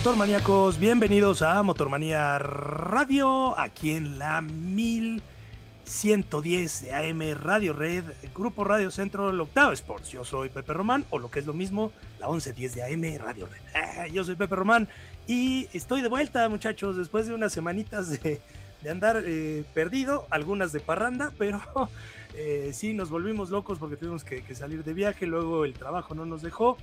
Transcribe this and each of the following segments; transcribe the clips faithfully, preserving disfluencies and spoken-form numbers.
Motormaníacos, bienvenidos a Motormanía Radio, aquí en la mil ciento diez de A M Radio Red, Grupo Radio Centro, el Octavo Sports. Yo soy Pepe Román, o lo que es lo mismo, la once diez de A M Radio Red. Eh, yo soy Pepe Román y estoy de vuelta, muchachos, después de unas semanitas de, de andar eh, perdido, algunas de parranda, pero eh, sí, nos volvimos locos porque tuvimos que, que salir de viaje, luego el trabajo no nos dejó.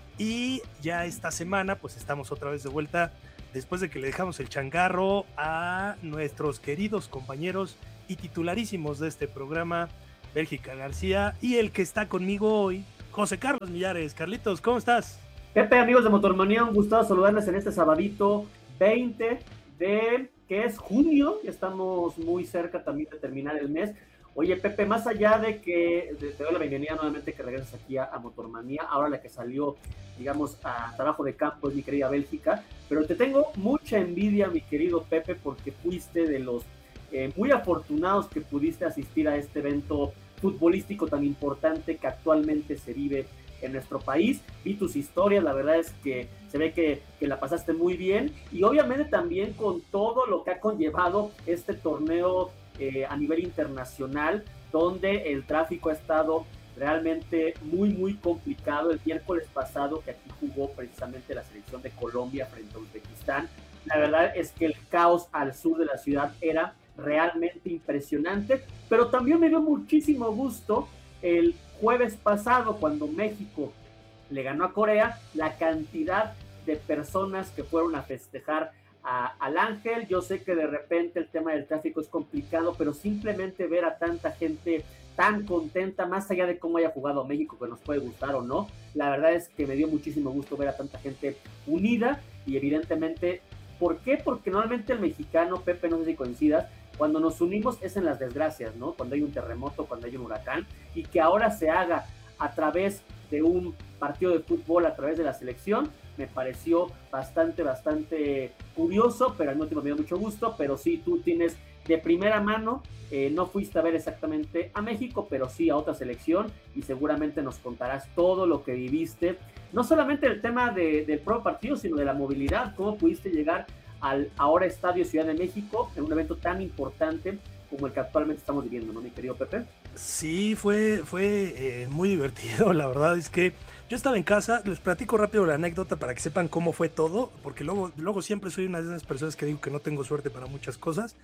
Y ya esta semana pues estamos otra vez de vuelta después de que le dejamos el changarro a nuestros queridos compañeros y titularísimos de este programa, Bélgica García, y el que está conmigo hoy, José Carlos Millares. Carlitos, ¿cómo estás? Pepe, amigos de Motormanía, un gusto saludarles en este sabadito veinte de, que es junio, ya estamos muy cerca también de terminar el mes. Oye, Pepe, más allá de que te doy la bienvenida nuevamente que regreses aquí a, a Motormanía, ahora la que salió, digamos, a trabajo de campo es mi querida Bélgica, pero te tengo mucha envidia, mi querido Pepe, porque fuiste de los eh, muy afortunados que pudiste asistir a este evento futbolístico tan importante que actualmente se vive en nuestro país. Vi tus historias, la verdad es que se ve que, que la pasaste muy bien, y obviamente también con todo lo que ha conllevado este torneo Eh, a nivel internacional, donde el tráfico ha estado realmente muy muy complicado. El miércoles pasado, que aquí jugó precisamente la selección de Colombia frente a Uzbekistán, la verdad es que el caos al sur de la ciudad era realmente impresionante, pero también me dio muchísimo gusto el jueves pasado cuando México le ganó a Corea, la cantidad de personas que fueron a festejar A, al Ángel. Yo sé que de repente el tema del tráfico es complicado, pero simplemente ver a tanta gente tan contenta, más allá de cómo haya jugado México, que nos puede gustar o no, la verdad es que me dio muchísimo gusto ver a tanta gente unida. Y evidentemente, ¿por qué? Porque normalmente el mexicano, Pepe, no sé si coincidas, cuando nos unimos es en las desgracias, ¿no? Cuando hay un terremoto, cuando hay un huracán, y que ahora se haga a través de un partido de fútbol, a través de la selección, me pareció bastante, bastante curioso, pero al mismo tiempo me dio mucho gusto. Pero sí, tú tienes de primera mano, eh, no fuiste a ver exactamente a México, pero sí a otra selección, y seguramente nos contarás todo lo que viviste, no solamente el tema de, del propio partido, sino de la movilidad, cómo pudiste llegar al ahora Estadio Ciudad de México, en un evento tan importante como el que actualmente estamos viviendo, ¿no, mi querido Pepe? Sí, fue, fue eh, muy divertido, la verdad es que yo estaba en casa. Les platico rápido la anécdota para que sepan cómo fue todo, porque luego, luego siempre soy una de esas personas que digo que no tengo suerte para muchas cosas.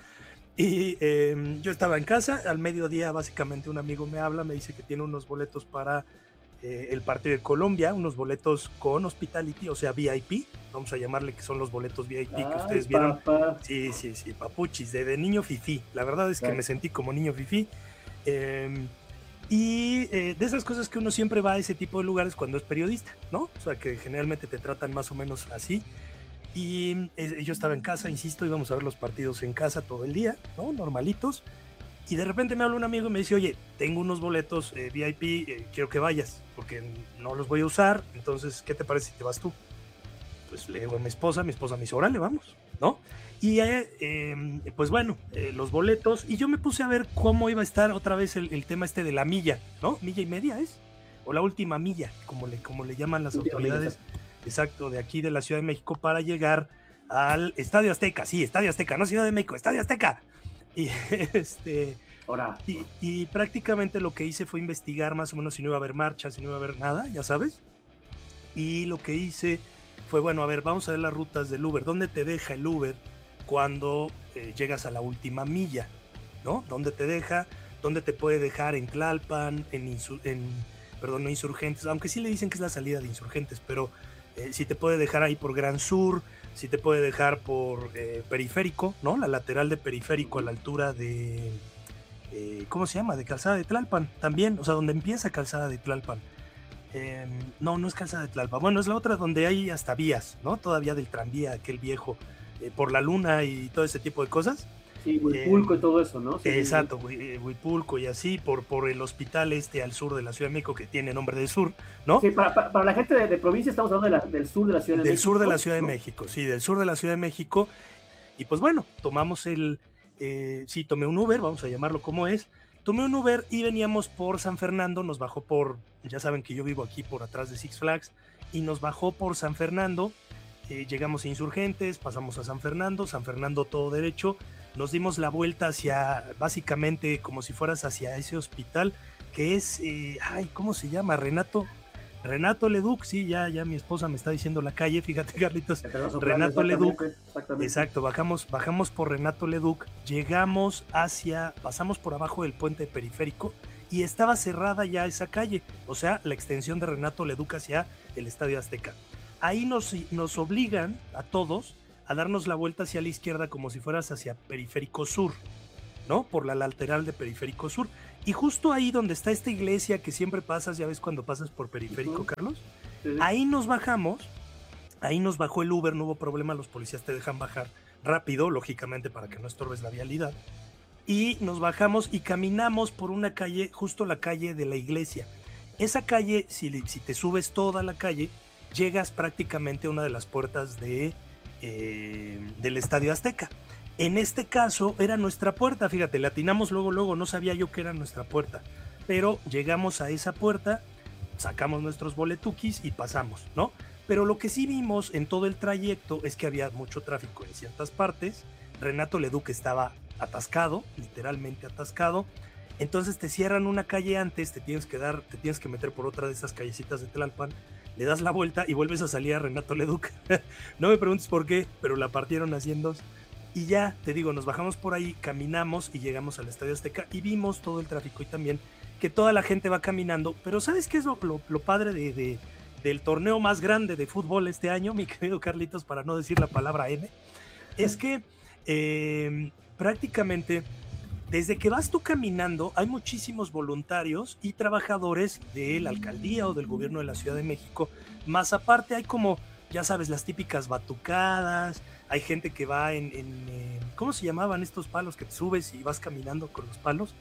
Y eh, yo estaba en casa, al mediodía básicamente un amigo me habla, me dice que tiene unos boletos para eh, el partido de Colombia, unos boletos con hospitality, o sea V I P, vamos a llamarle que son los boletos V I P. Ay, que ustedes vieron. Papá. Sí, sí, sí, papuchis, de, de niño fifí, la verdad es que sí, me sentí como niño fifí. Eh, y eh, de esas cosas que uno siempre va a ese tipo de lugares cuando es periodista, ¿no? O sea, que generalmente te tratan más o menos así. Y eh, yo estaba en casa, insisto, íbamos a ver los partidos en casa todo el día, ¿no? Normalitos. Y de repente me habla un amigo y me dice, oye, tengo unos boletos eh, V I P, eh, quiero que vayas, porque no los voy a usar, entonces, ¿qué te parece si te vas tú? Pues le digo a mi esposa, mi esposa me dice, órale, vamos, ¿no? Y eh, eh, pues bueno, eh, los boletos, y yo me puse a ver cómo iba a estar otra vez el, el tema este de la milla, ¿no? Milla y media es, o la última milla, como le, como le llaman las autoridades, exacto, de aquí de la Ciudad de México, para llegar al Estadio Azteca. Sí, Estadio Azteca, no Ciudad de México, Estadio Azteca. Y este... Ahora. Y, y prácticamente lo que hice fue investigar más o menos si no iba a haber marcha, si no iba a haber nada, ya sabes. Y lo que hice fue, bueno, a ver, vamos a ver las rutas del Uber. ¿Dónde te deja el Uber cuando eh, llegas a la última milla? ¿No? ¿Dónde te deja? ¿Dónde te puede dejar? En Tlalpan, en, Insur- en perdón, no Insurgentes, aunque sí le dicen que es la salida de Insurgentes, pero eh, si te puede dejar ahí por Gran Sur, si te puede dejar por eh, Periférico, ¿no? La lateral de Periférico a la altura de, eh, ¿cómo se llama? De Calzada de Tlalpan, también, o sea, donde empieza Calzada de Tlalpan. Eh, no, no es Calzada de Tlalpan, bueno, es la otra donde hay hasta vías, ¿no? Todavía del tranvía, aquel viejo, eh, por la luna y todo ese tipo de cosas. Sí, Huipulco eh, y todo eso, ¿no? Sí, exacto, Huipulco y así, por, por el hospital este al sur de la Ciudad de México, que tiene nombre del sur, ¿no? Sí, para, para, para la gente de, de provincia estamos hablando de la, del sur de la Ciudad de del México. Del sur de la Ciudad ¿no? de México, sí, del sur de la Ciudad de México. Y pues bueno, tomamos el, eh, sí, tomé un Uber, vamos a llamarlo como es, tomé un Uber y veníamos por San Fernando, nos bajó por, ya saben que yo vivo aquí por atrás de Six Flags, y nos bajó por San Fernando, eh, llegamos a Insurgentes, pasamos a San Fernando, San Fernando todo derecho, nos dimos la vuelta hacia, básicamente como si fueras hacia ese hospital, que es, eh, ay, ¿cómo se llama? Renato, Renato Leduc, sí, ya, ya mi esposa me está diciendo la calle, fíjate, Carlitos, Renato Leduc, exacto, bajamos, bajamos por Renato Leduc, llegamos hacia, pasamos por abajo del puente periférico, y estaba cerrada ya esa calle, o sea, la extensión de Renato Leduc hacia el Estadio Azteca. Ahí nos, nos obligan a todos a darnos la vuelta hacia la izquierda como si fueras hacia Periférico Sur, ¿no? Por la lateral de Periférico Sur. Y justo ahí donde está esta iglesia que siempre pasas, ya ves cuando pasas por Periférico, uh-huh. Carlos, sí. Ahí nos bajamos, ahí nos bajó el Uber, no hubo problema, los policías te dejan bajar rápido, lógicamente para que no estorbes la vialidad. Y nos bajamos y caminamos por una calle, justo la calle de la iglesia. Esa calle, si, si te subes toda la calle, llegas prácticamente a una de las puertas de, eh, del Estadio Azteca. En este caso era nuestra puerta, fíjate, le atinamos luego, luego, no sabía yo que era nuestra puerta, pero llegamos a esa puerta, sacamos nuestros boletuquis y pasamos, ¿no? Pero lo que sí vimos en todo el trayecto es que había mucho tráfico en ciertas partes. Renato Leduc estaba atascado, literalmente atascado, entonces te cierran una calle antes, te tienes que dar, te tienes que meter por otra de esas callecitas de Tlalpan, le das la vuelta y vuelves a salir a Renato Leduc. No me preguntes por qué, pero la partieron así en dos. Y ya, te digo, nos bajamos por ahí, caminamos y llegamos al Estadio Azteca y vimos todo el tráfico y también que toda la gente va caminando, pero ¿sabes qué es lo, lo, lo padre de, de, del torneo más grande de fútbol este año, mi querido Carlitos, para no decir la palabra N? Es que eh, prácticamente desde que vas tú caminando hay muchísimos voluntarios y trabajadores de la alcaldía o del gobierno de la Ciudad de México, más aparte hay como, ya sabes, las típicas batucadas, hay gente que va en, en, en ¿cómo se llamaban estos palos que te subes y vas caminando con los palos?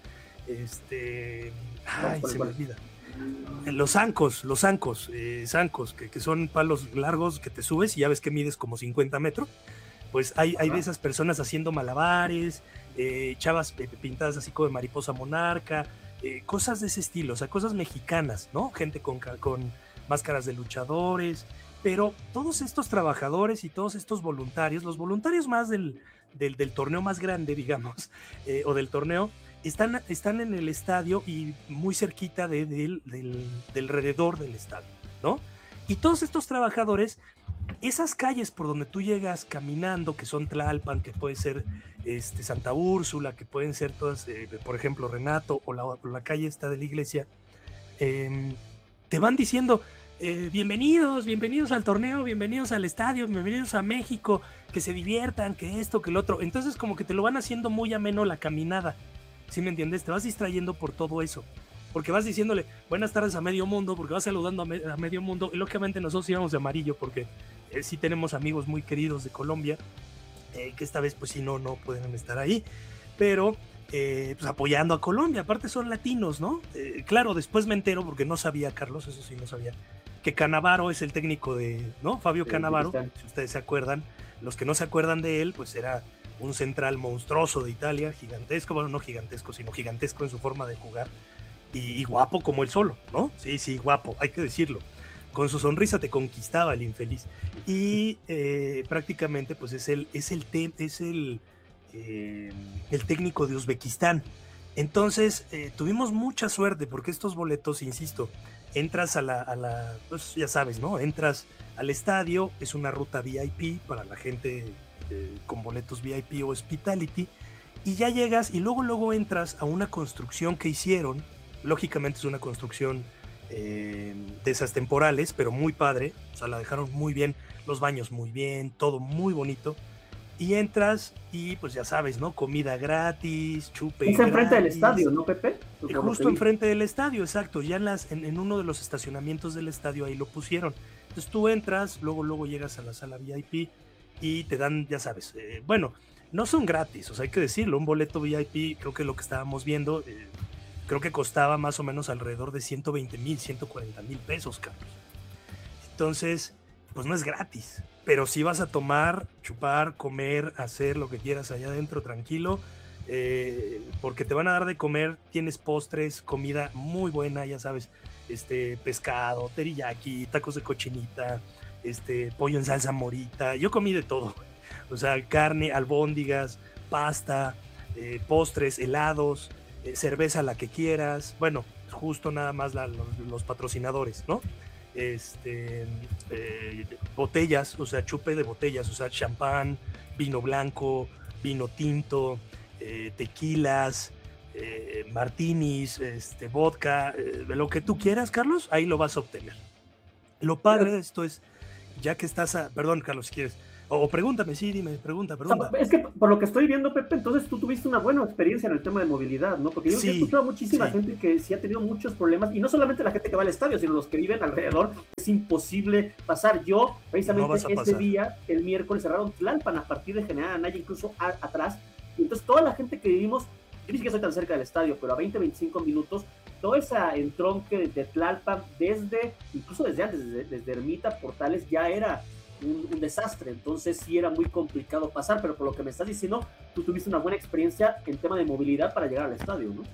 Este, ay, se me olvida. Los zancos, los zancos, eh, zancos, que, que son palos largos que te subes y ya ves que mides como cincuenta metros. Pues hay, hay de esas personas haciendo malabares, eh, chavas pintadas así como de mariposa monarca, eh, cosas de ese estilo, o sea, cosas mexicanas, ¿no? Gente con, con máscaras de luchadores, pero todos estos trabajadores y todos estos voluntarios, los voluntarios más del, del, del torneo más grande, digamos, eh, o del torneo, están, están en el estadio y muy cerquita de, de, del, del, del alrededor del estadio, ¿no? Y todos estos trabajadores, esas calles por donde tú llegas caminando, que son Tlalpan, que puede ser este, Santa Úrsula, que pueden ser todas, eh, por ejemplo, Renato, o la, o la calle esta de la iglesia, eh, te van diciendo, eh, bienvenidos, bienvenidos al torneo, bienvenidos al estadio, bienvenidos a México, que se diviertan, que esto, que el otro. Entonces como que te lo van haciendo muy ameno la caminada, ¿sí me entiendes? Te vas distrayendo por todo eso. Porque vas diciéndole buenas tardes a medio mundo, porque vas saludando a, me, a medio mundo, y lógicamente nosotros íbamos de amarillo, porque eh, sí tenemos amigos muy queridos de Colombia, eh, que esta vez pues sí no, no pueden estar ahí, pero eh, pues apoyando a Colombia, aparte son latinos, ¿no? Eh, claro, después me entero, porque no sabía, Carlos, eso sí no sabía, que Cannavaro es el técnico de, ¿no? Fabio sí, Cannavaro, si ustedes se acuerdan, los que no se acuerdan de él, pues era un central monstruoso de Italia, gigantesco, bueno, no gigantesco, sino gigantesco en su forma de jugar, Y, y guapo como él solo, ¿no? Sí, sí, guapo, hay que decirlo. Con su sonrisa te conquistaba el infeliz. Y eh, prácticamente, pues es el, es el, te, es el, eh, el técnico de Uzbekistán. Entonces, eh, tuvimos mucha suerte porque estos boletos, insisto, entras a la, a la, pues ya sabes, ¿no? Entras al estadio, es una ruta V I P para la gente eh, con boletos V I P o Hospitality, y ya llegas y luego, luego entras a una construcción que hicieron. Lógicamente es una construcción eh, de esas temporales, pero muy padre, o sea, la dejaron muy bien, los baños muy bien, todo muy bonito, y entras y pues ya sabes, ¿no? Comida gratis, chupe es gratis. enfrente del estadio, ¿no, Pepe? Eh, justo enfrente del estadio, exacto, ya en, las, en, en uno de los estacionamientos del estadio ahí lo pusieron. Entonces tú entras, luego, luego llegas a la sala V I P y te dan, ya sabes, eh, bueno, no son gratis, o sea, hay que decirlo, un boleto V I P, creo que lo que estábamos viendo... Eh, creo que costaba más o menos alrededor de ciento veinte mil, ciento cuarenta mil pesos, Carlos. Entonces, pues no es gratis, pero si vas a tomar, chupar, comer, hacer lo que quieras allá adentro, tranquilo, eh, porque te van a dar de comer, tienes postres, comida muy buena, ya sabes, este pescado, teriyaki, tacos de cochinita, este, pollo en salsa morita, yo comí de todo, o sea, carne, albóndigas, pasta, eh, postres, helados, eh, cerveza la que quieras, bueno, justo nada más la, los, los patrocinadores, ¿no? Este, eh, botellas, o sea, chupe de botellas, o sea, champán, vino blanco, vino tinto, eh, tequilas, eh, martinis, este, vodka, eh, lo que tú quieras, Carlos, ahí lo vas a obtener. Lo padre de esto es, ya que estás a, perdón, Carlos, si quieres, o, o pregúntame, sí, dime, pregunta, pregunta. O sea, es que por lo que estoy viendo, Pepe, entonces tú tuviste una buena experiencia en el tema de movilidad, ¿no? Porque yo sí, he escuchado a muchísima sí. gente que sí ha tenido muchos problemas, y no solamente la gente que va al estadio, sino los que viven alrededor, es imposible pasar. Yo, precisamente no ese pasar. día, el miércoles, cerraron Tlalpan a partir de General Anaya, incluso a, atrás, y entonces toda la gente que vivimos, yo ni siquiera soy tan cerca del estadio, pero a veinte, veinticinco minutos, todo ese entronque de Tlalpan, desde, incluso desde antes, desde, desde Ermita, Portales, ya era Un, un desastre, entonces sí era muy complicado pasar, pero por lo que me estás diciendo, tú tuviste una buena experiencia en tema de movilidad para llegar al estadio, ¿no?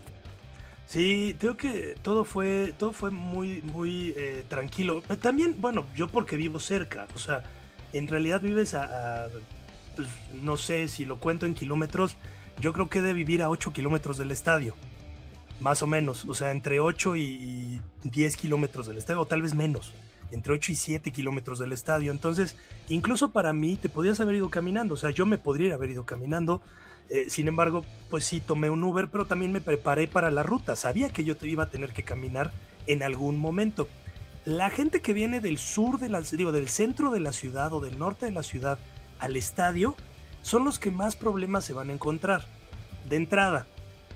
Sí, creo que todo fue, todo fue muy, muy eh, tranquilo. También, bueno, yo porque vivo cerca, o sea, en realidad vives a, a pues, no sé si lo cuento en kilómetros, yo creo que de vivir a ocho kilómetros del estadio, más o menos, o sea, entre ocho y diez kilómetros del estadio, o tal vez menos. Entre ocho y siete kilómetros del estadio. Entonces, incluso para mí, te podías haber ido caminando. O sea, yo me podría haber ido caminando. Eh, sin embargo, pues sí, tomé un Uber, pero también me preparé para la ruta. Sabía que yo te iba a tener que caminar en algún momento. La gente que viene del sur, de la, digo, del centro de la ciudad o del norte de la ciudad al estadio, son los que más problemas se van a encontrar. De entrada,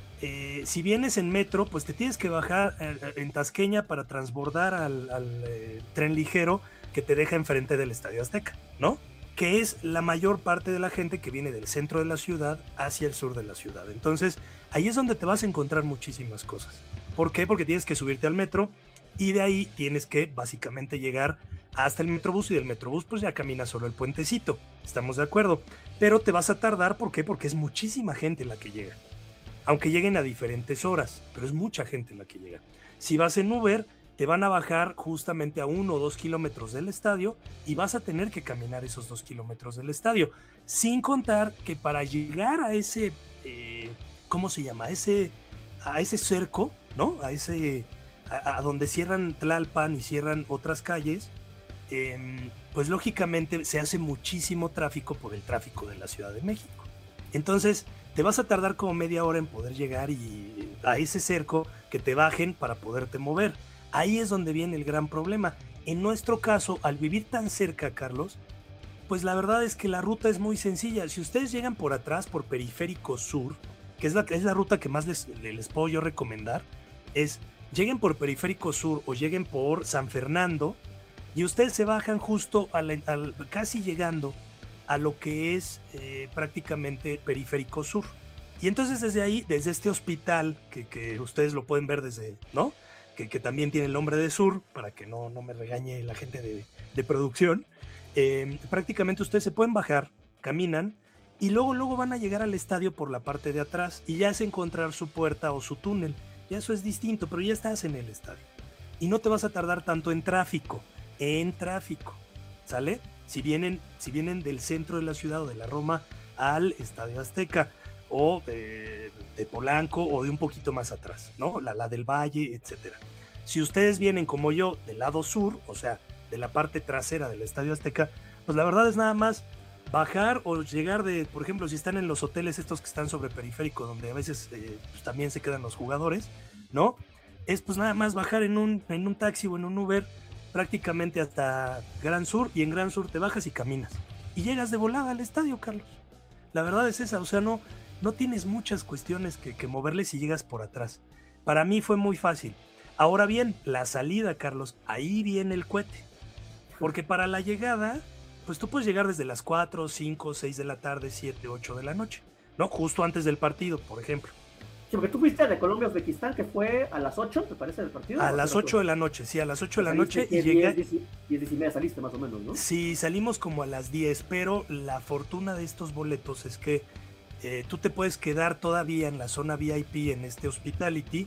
Eh, si vienes en metro, pues te tienes que bajar en, en Tasqueña para transbordar al, al eh, tren ligero que te deja enfrente del Estadio Azteca, ¿no? Que es la mayor parte de la gente que viene del centro de la ciudad hacia el sur de la ciudad. Entonces, ahí es donde te vas a encontrar muchísimas cosas. ¿Por qué? Porque tienes que subirte al metro y de ahí tienes que básicamente llegar hasta el Metrobús, y del Metrobús pues ya caminas solo el puentecito. ¿Estamos de acuerdo? Pero te vas a tardar, ¿por qué? Porque es muchísima gente la que llega. Aunque lleguen a diferentes horas, pero es mucha gente la que llega. Si vas en Uber, te van a bajar justamente a uno o dos kilómetros del estadio y vas a tener que caminar esos dos kilómetros del estadio. Sin contar que para llegar a ese, eh, ¿cómo se llama? A ese, a ese cerco, ¿no? A ese, a, a donde cierran Tlalpan y cierran otras calles, eh, pues lógicamente se hace muchísimo tráfico por el tráfico de la Ciudad de México. Entonces, te vas a tardar como media hora en poder llegar y a ese cerco que te bajen para poderte mover. Ahí es donde viene el gran problema. En nuestro caso, al vivir tan cerca, Carlos, pues la verdad es que la ruta es muy sencilla. Si ustedes llegan por atrás, por Periférico Sur, que es la, es la ruta que más les, les puedo yo recomendar, es lleguen por Periférico Sur o lleguen por San Fernando y ustedes se bajan justo al, al, casi llegando a lo que es eh, prácticamente Periférico Sur. Y entonces desde ahí, desde este hospital, que, que ustedes lo pueden ver desde, ¿no? Que, que también tiene el nombre de Sur, para que no, no me regañe la gente de, de producción, eh, prácticamente ustedes se pueden bajar, caminan, y luego, luego van a llegar al estadio por la parte de atrás, y ya es encontrar su puerta o su túnel. Ya eso es distinto, pero ya estás en el estadio. Y no te vas a tardar tanto en tráfico, en tráfico, ¿sale? Si vienen, si vienen del centro de la ciudad o de la Roma al Estadio Azteca, o de, de Polanco, o de un poquito más atrás, ¿no? La, la del Valle, etcétera. Si ustedes vienen como yo del lado sur, o sea, de la parte trasera del Estadio Azteca, pues la verdad es nada más bajar o llegar de, por ejemplo, si están en los hoteles estos que están sobre Periférico, donde a veces eh, pues también se quedan los jugadores, ¿no? Es pues nada más bajar en un, en un taxi o en un Uber, prácticamente hasta Gran Sur, y en Gran Sur te bajas y caminas y llegas de volada al estadio, Carlos. La verdad es esa, o sea, no, no tienes muchas cuestiones que, que moverle si llegas por atrás. Para mí fue muy fácil. Ahora bien, la salida, Carlos, ahí viene el cohete, porque para la llegada, pues tú puedes llegar desde las cuatro, cinco, seis de la tarde, siete, ocho de la noche, ¿no? Justo antes del partido, por ejemplo. Sí, porque tú fuiste de Colombia a Uzbekistán, que fue a las ocho, ¿te parece, del partido? A las ocho de la noche, sí, a las ocho de la noche. Y llegué... diez, diez y media saliste más o menos, ¿no? Sí, salimos como a las diez, pero la fortuna de estos boletos es que eh, tú te puedes quedar todavía en la zona V I P en este Hospitality,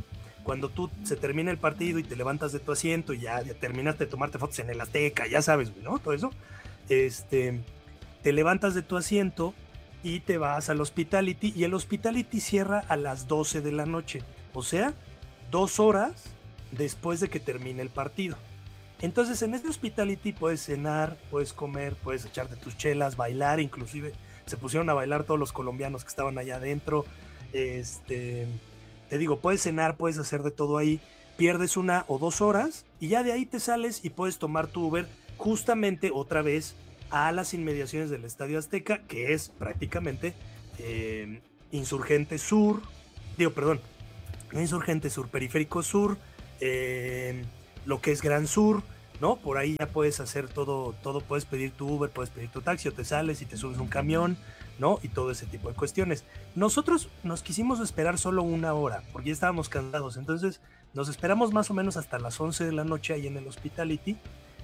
cuando tú se termina el partido y te levantas de tu asiento y ya, ya terminaste de tomarte fotos en el Azteca, ya sabes, ¿no? Todo eso. Este, te levantas de tu asiento y te vas al Hospitality, y el Hospitality cierra a las doce de la noche, o sea, dos horas después de que termine el partido. Entonces en este Hospitality puedes cenar, puedes comer, puedes echarte tus chelas, bailar, inclusive se pusieron a bailar todos los colombianos que estaban allá adentro. Este, te digo, puedes cenar, puedes hacer de todo ahí, pierdes una o dos horas y ya de ahí te sales y puedes tomar tu Uber justamente otra vez a las inmediaciones del Estadio Azteca, que es prácticamente eh, Insurgente Sur, digo, perdón, Insurgente Sur, Periférico Sur, eh, lo que es Gran Sur, ¿no? Por ahí ya puedes hacer todo, todo, puedes pedir tu Uber, puedes pedir tu taxi, o te sales y te subes un camión, ¿no? Y todo ese tipo de cuestiones. Nosotros nos quisimos esperar solo una hora, porque ya estábamos cansados, entonces nos esperamos más o menos hasta las once de la noche ahí en el Hospitality,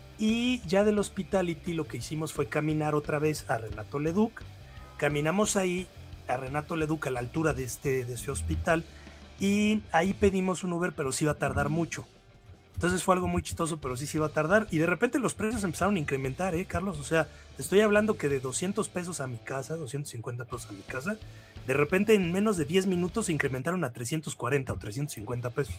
y ya del Hospitality lo que hicimos fue caminar otra vez a Renato Leduc. Caminamos ahí a Renato Leduc a la altura de este, de este hospital, y ahí pedimos un Uber, pero sí iba a tardar mucho. Entonces fue algo muy chistoso, pero sí se iba a tardar, y de repente los precios empezaron a incrementar, ¿eh, Carlos? O sea, te estoy hablando que de doscientos pesos a mi casa, doscientos cincuenta pesos a mi casa, de repente en menos de diez minutos se incrementaron a trescientos cuarenta o trescientos cincuenta pesos.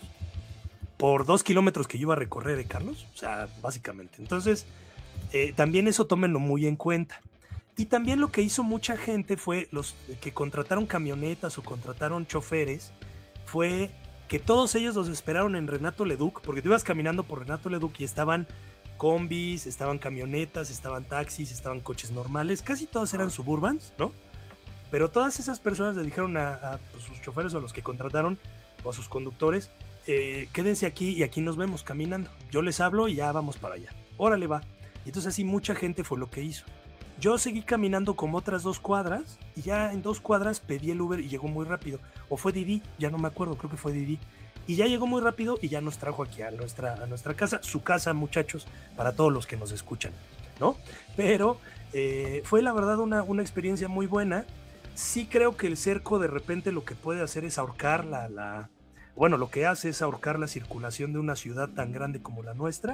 Por dos kilómetros que yo iba a recorrer, ¿eh, Carlos? O sea, básicamente. Entonces, eh, también eso tómenlo muy en cuenta. Y también lo que hizo mucha gente fue, los que contrataron camionetas o contrataron choferes, fue que todos ellos los esperaron en Renato Leduc, porque tú ibas caminando por Renato Leduc y estaban combis, estaban camionetas, estaban taxis, estaban coches normales, casi todos eran suburbans, ¿no? Pero todas esas personas le dijeron a, a pues, sus choferes o a los que contrataron, o a sus conductores, eh, quédense aquí y aquí nos vemos caminando. Yo les hablo y ya vamos para allá. Órale, va. Y entonces así mucha gente fue lo que hizo. Yo seguí caminando como otras dos cuadras y ya en dos cuadras pedí el Uber y llegó muy rápido. O fue Didi, ya no me acuerdo, creo que fue Didi. Y ya llegó muy rápido y ya nos trajo aquí a nuestra, a nuestra casa, su casa, muchachos, para todos los que nos escuchan, ¿no? Pero eh, fue la verdad una, una experiencia muy buena. Sí creo que el cerco de repente lo que puede hacer es ahorcar la, la... Bueno, lo que hace es ahorcar la circulación de una ciudad tan grande como la nuestra.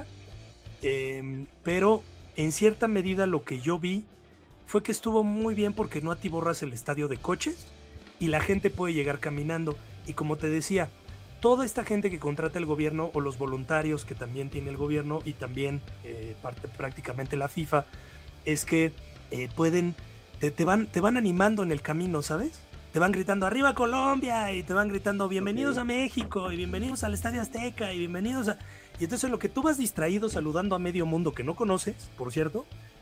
Eh, pero en cierta medida lo que yo vi fue que estuvo muy bien porque no atiborras el estadio de coches y la gente puede llegar caminando. Y como te decía, toda esta gente que contrata el gobierno o los voluntarios que también tiene el gobierno y también eh, parte, prácticamente la FIFA, es que eh, pueden, te, te, van, te van animando en el camino, ¿sabes? Te van gritando ¡Arriba Colombia! Y te van gritando ¡Bienvenidos okay. a México! Y ¡Bienvenidos al Estadio Azteca! Y ¡Bienvenidos a...! Y entonces lo que tú vas distraído saludando a medio mundo que no conoces, por cierto,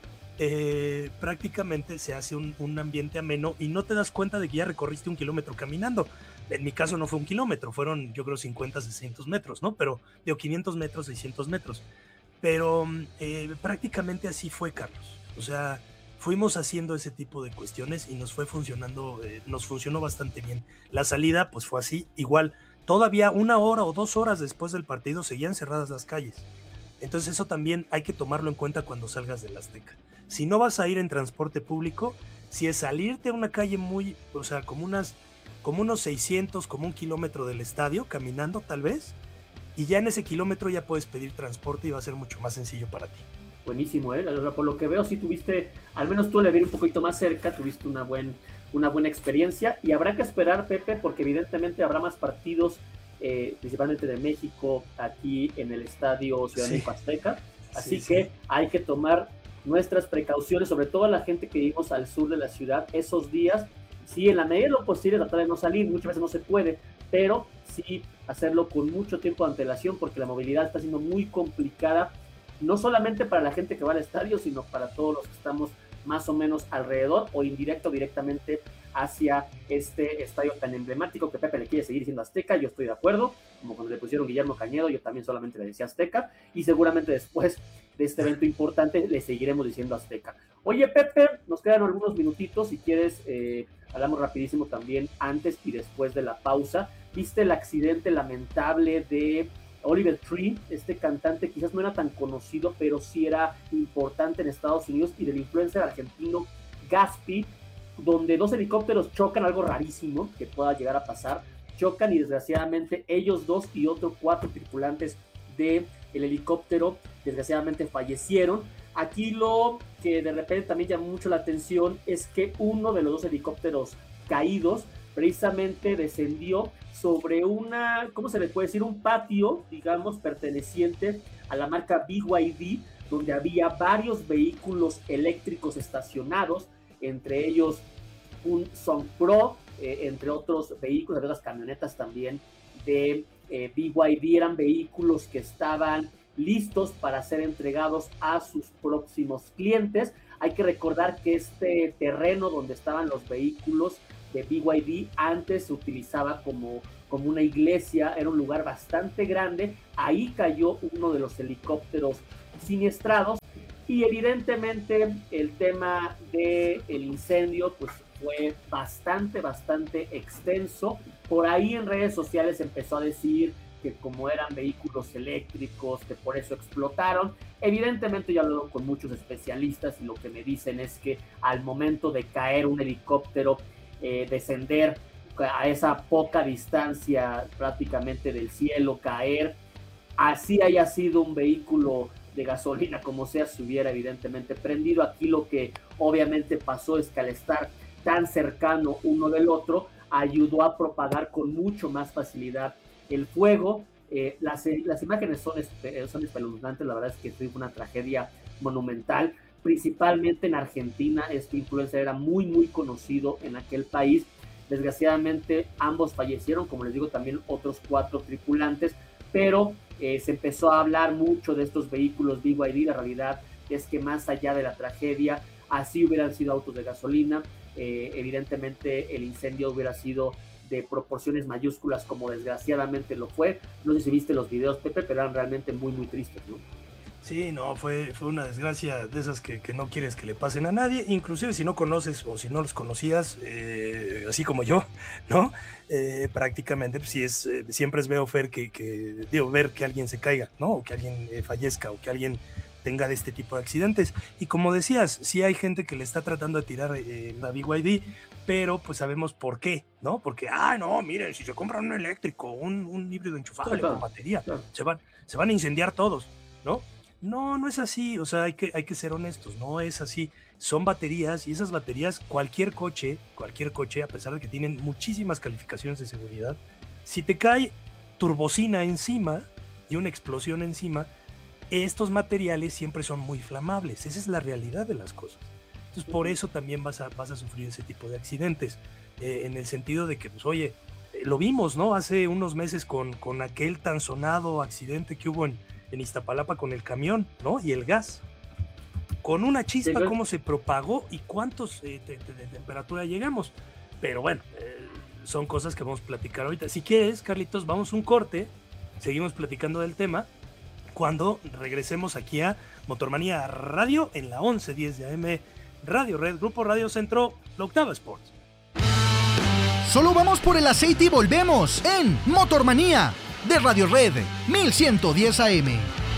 eh, prácticamente se hace un, un ambiente ameno y no te das cuenta de que ya recorriste un kilómetro caminando. En mi caso no fue un kilómetro, fueron yo creo cincuenta, seiscientos metros, ¿no? Pero digo quinientos metros, seiscientos metros. Pero eh, prácticamente así fue, Carlos. O sea, fuimos haciendo ese tipo de cuestiones y nos fue funcionando, eh, nos funcionó bastante bien. La salida pues fue así, igual, todavía una hora o dos horas después del partido seguían cerradas las calles. Entonces eso también hay que tomarlo en cuenta cuando salgas del Azteca. Si no vas a ir en transporte público, si es salirte a una calle muy, o sea, como unas, como unos seiscientos, como un kilómetro del estadio, caminando tal vez, y ya en ese kilómetro ya puedes pedir transporte y va a ser mucho más sencillo para ti. Buenísimo, ¿eh? Por lo que veo, sí tuviste, al menos tú le vi un poquito más cerca, tuviste una, buen, una buena experiencia, y habrá que esperar, Pepe, porque evidentemente habrá más partidos, eh, principalmente de México, aquí en el Estadio Ciudad de sí. Azteca, así sí, que sí. hay que tomar nuestras precauciones, sobre todo la gente que vivimos al sur de la ciudad, esos días, sí, en la medida de lo posible tratar de no salir, muchas veces no se puede, pero sí hacerlo con mucho tiempo de antelación, porque la movilidad está siendo muy complicada, no solamente para la gente que va al estadio, sino para todos los que estamos más o menos alrededor o indirecto directamente hacia este estadio tan emblemático que Pepe le quiere seguir diciendo Azteca. Yo estoy de acuerdo, como cuando le pusieron Guillermo Cañedo, yo también solamente le decía Azteca, y seguramente después de este evento importante le seguiremos diciendo Azteca. Oye, Pepe, nos quedan algunos minutitos, si quieres eh, hablamos rapidísimo también antes y después de la pausa. ¿Viste el accidente lamentable de Oliver Tree, este cantante quizás no era tan conocido, pero sí era importante en Estados Unidos, y del influencer argentino Gaspi, donde dos helicópteros chocan, algo rarísimo que pueda llegar a pasar, chocan y desgraciadamente ellos dos y otros cuatro tripulantes del helicóptero desgraciadamente fallecieron. Aquí lo que de repente también llamó mucho la atención es que uno de los dos helicópteros caídos precisamente descendió sobre una, ¿cómo se le puede decir? Un patio, digamos, perteneciente a la marca B Y D, donde había varios vehículos eléctricos estacionados, entre ellos un Song Pro, eh, entre otros vehículos, otras camionetas también de eh, B Y D. Eran vehículos que estaban listos para ser entregados a sus próximos clientes. Hay que recordar que este terreno donde estaban los vehículos de B Y D antes se utilizaba como, como una iglesia, era un lugar bastante grande. Ahí cayó uno de los helicópteros siniestrados y evidentemente el tema del incendio pues fue bastante, bastante extenso. Por ahí en redes sociales empezó a decir que como eran vehículos eléctricos, que por eso explotaron. Evidentemente yo he hablado con muchos especialistas y lo que me dicen es que al momento de caer un helicóptero, eh, descender a esa poca distancia prácticamente del cielo, caer, así haya sido un vehículo de gasolina, como sea, se hubiera evidentemente prendido. Aquí lo que obviamente pasó es que al estar tan cercano uno del otro, ayudó a propagar con mucho más facilidad el fuego. Eh, las, las imágenes son, son espeluznantes, la verdad es que fue una tragedia monumental, principalmente en Argentina. Este influencer era muy muy conocido en aquel país. Desgraciadamente ambos fallecieron, como les digo, también otros cuatro tripulantes, pero eh, se empezó a hablar mucho de estos vehículos B Y D. La realidad es que más allá de la tragedia, así hubieran sido autos de gasolina, eh, evidentemente el incendio hubiera sido de proporciones mayúsculas, como desgraciadamente lo fue. No sé si viste los videos, Pepe, pero eran realmente muy muy tristes, ¿no? Sí, no, fue, fue una desgracia de esas que, que no quieres que le pasen a nadie, inclusive si no conoces o si no los conocías, eh, así como yo, ¿no? Eh, prácticamente, pues, sí es, eh, siempre es veo ver que, que, digo, ver que alguien se caiga, ¿no? O que alguien eh, fallezca, o que alguien tenga de este tipo de accidentes. Y como decías, sí hay gente que le está tratando de tirar eh, la B Y D, pero pues sabemos por qué, ¿no? Porque, ah, no, miren, si se compran un eléctrico, un, un híbrido enchufable con batería, se van, se van a incendiar todos, ¿no? No, no es así, o sea, hay que, hay que ser honestos, no es así. Son baterías y esas baterías, cualquier coche, cualquier coche, a pesar de que tienen muchísimas calificaciones de seguridad, si te cae turbocina encima y una explosión encima, estos materiales siempre son muy inflamables. Esa es la realidad de las cosas. Entonces, por eso también vas a, vas a sufrir ese tipo de accidentes, eh, en el sentido de que, pues, oye, eh, lo vimos, ¿no? Hace unos meses con, con aquel tan sonado accidente que hubo en en Iztapalapa con el camión, ¿no? Y el gas. Con una chispa, sí, cómo se propagó y cuántos eh, de, de, de temperatura llegamos. Pero bueno, eh, son cosas que vamos a platicar ahorita. Si quieres, Carlitos, vamos un corte, seguimos platicando del tema, cuando regresemos aquí a Motormanía Radio en la once diez de A M Radio Red, Grupo Radio Centro, la Octava Sports. Solo vamos por el aceite y volvemos en Motormanía de Radio Red mil ciento diez A M.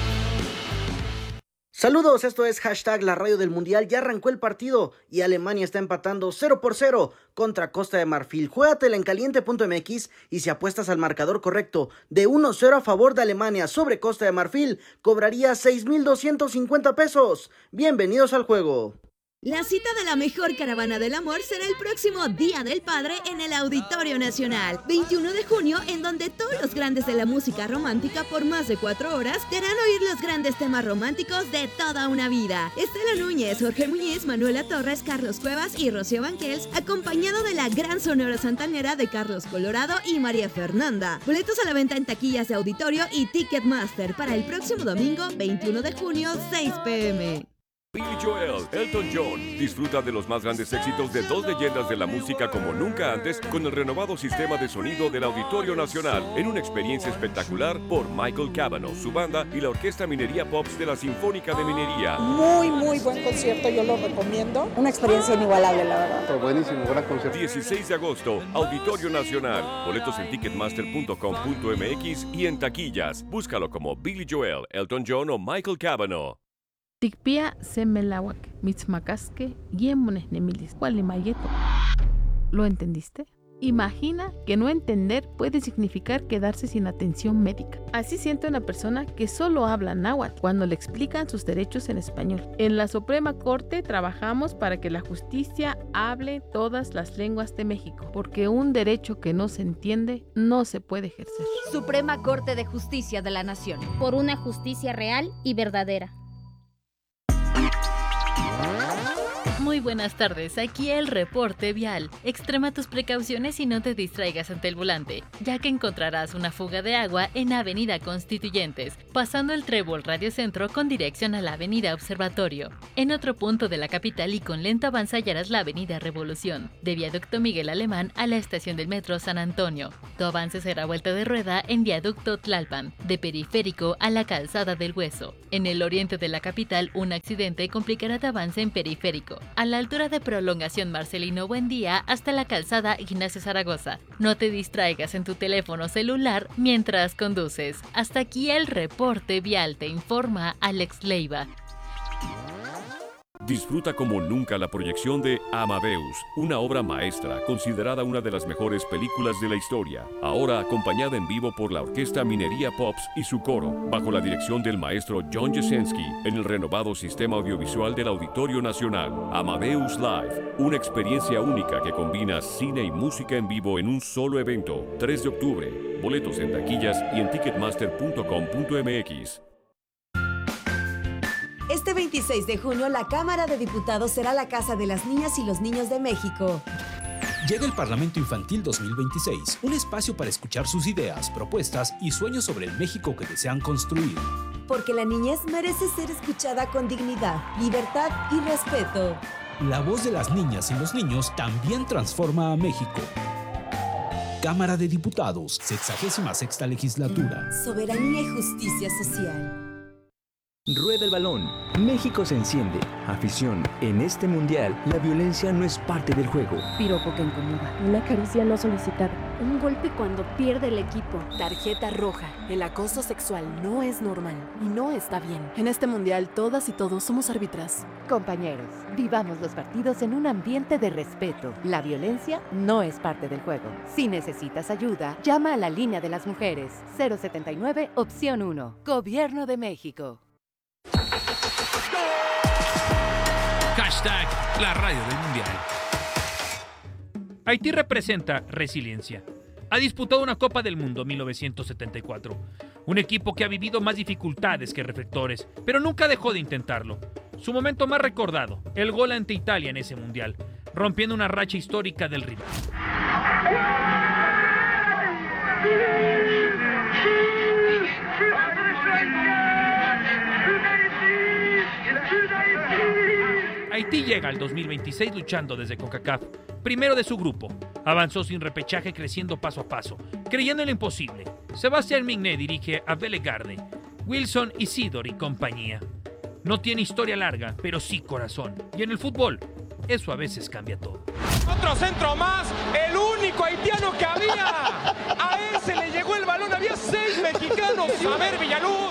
Saludos, esto es Hashtag La Radio del Mundial. Ya arrancó el partido y Alemania está empatando cero por cero contra Costa de Marfil. Juégatela en caliente punto m x y si apuestas al marcador correcto de uno cero a favor de Alemania sobre Costa de Marfil, cobrarías seis mil doscientos cincuenta pesos. Bienvenidos al juego. La cita de la mejor caravana del amor será el próximo Día del Padre en el Auditorio Nacional, veintiuno de junio, en donde todos los grandes de la música romántica por más de cuatro horas te harán oír los grandes temas románticos de toda una vida. Estela Núñez, Jorge Muñiz, Manuela Torres, Carlos Cuevas y Rocío Banquels, acompañado de la gran sonora santanera de Carlos Colorado y María Fernanda. Boletos a la venta en taquillas de Auditorio y Ticketmaster para el próximo domingo, veintiuno de junio, seis pe eme. Billy Joel, Elton John. Disfruta de los más grandes éxitos de dos leyendas de la música como nunca antes con el renovado sistema de sonido del Auditorio Nacional en una experiencia espectacular por Michael Cavanaugh, su banda y la Orquesta Minería Pops de la Sinfónica de Minería. Muy, muy buen concierto, yo lo recomiendo. Una experiencia inigualable, la verdad. Fue buenísimo, gran concierto. dieciséis de agosto, Auditorio Nacional. Boletos en ticketmaster punto com punto m x y en taquillas. Búscalo como Billy Joel, Elton John o Michael Cavanaugh. Tikpia semelawak, mitzmacasque, yemones nemilis, cualimayeto. ¿Lo entendiste? Imagina que no entender puede significar quedarse sin atención médica. Así siente una persona que solo habla náhuatl cuando le explican sus derechos en español. En la Suprema Corte trabajamos para que la justicia hable todas las lenguas de México, porque un derecho que no se entiende no se puede ejercer. Suprema Corte de Justicia de la Nación. Por una justicia real y verdadera. Muy buenas tardes, aquí el reporte vial. Extrema tus precauciones y no te distraigas ante el volante, ya que encontrarás una fuga de agua en Avenida Constituyentes, pasando el Trébol Radio Centro con dirección a la Avenida Observatorio. En otro punto de la capital y con lento avance hallarás la Avenida Revolución, de Viaducto Miguel Alemán a la estación del Metro San Antonio. Tu avance será vuelta de rueda en Viaducto Tlalpan, de Periférico a la Calzada del Hueso. En el oriente de la capital, un accidente complicará tu avance en Periférico, a la altura de Prolongación Marcelino Buendía hasta la Calzada Ignacio Zaragoza. No te distraigas en tu teléfono celular mientras conduces. Hasta aquí el reporte vial, te informa Alex Leiva. Disfruta como nunca la proyección de Amadeus, una obra maestra considerada una de las mejores películas de la historia, ahora acompañada en vivo por la Orquesta Minería Pops y su coro, bajo la dirección del maestro John Jasenski, en el renovado sistema audiovisual del Auditorio Nacional. Amadeus Live, una experiencia única que combina cine y música en vivo en un solo evento. tres de octubre, boletos en taquillas y en ticketmaster punto com punto m x. Este veintiséis de junio, la Cámara de Diputados será la casa de las niñas y los niños de México. Llega el Parlamento Infantil dos mil veintiséis, un espacio para escuchar sus ideas, propuestas y sueños sobre el México que desean construir. Porque la niñez merece ser escuchada con dignidad, libertad y respeto. La voz de las niñas y los niños también transforma a México. Cámara de Diputados, sexagésima sexta legislatura. Soberanía y justicia social. Rueda el balón. México se enciende. Afición. En este mundial, la violencia no es parte del juego. Piropo que incomoda. Una caricia no solicitada. Un golpe cuando pierde el equipo. Tarjeta roja. El acoso sexual no es normal y no está bien. En este mundial, todas y todos somos árbitras. Compañeros, vivamos los partidos en un ambiente de respeto. La violencia no es parte del juego. Si necesitas ayuda, llama a la línea de las mujeres. cero setenta y nueve, opción uno. Gobierno de México. Hashtag la radio del mundial. Haití representa resiliencia. Ha disputado una Copa del Mundo mil novecientos setenta y cuatro. Un equipo que ha vivido más dificultades que reflectores, pero nunca dejó de intentarlo. Su momento más recordado, el gol ante Italia en ese mundial, rompiendo una racha histórica del rival. Haití llega al dos mil veintiséis luchando desde CONCACAF, primero de su grupo. Avanzó sin repechaje, creciendo paso a paso, creyendo en lo imposible. Sebastián Migné dirige a Bellegarde, Wilson, Isidore y compañía. No tiene historia larga, pero sí corazón. Y en el fútbol, eso a veces cambia todo. Otro centro más, el único haitiano que había. A él se le llegó el balón, había seis mexicanos. A ver, Villaluz.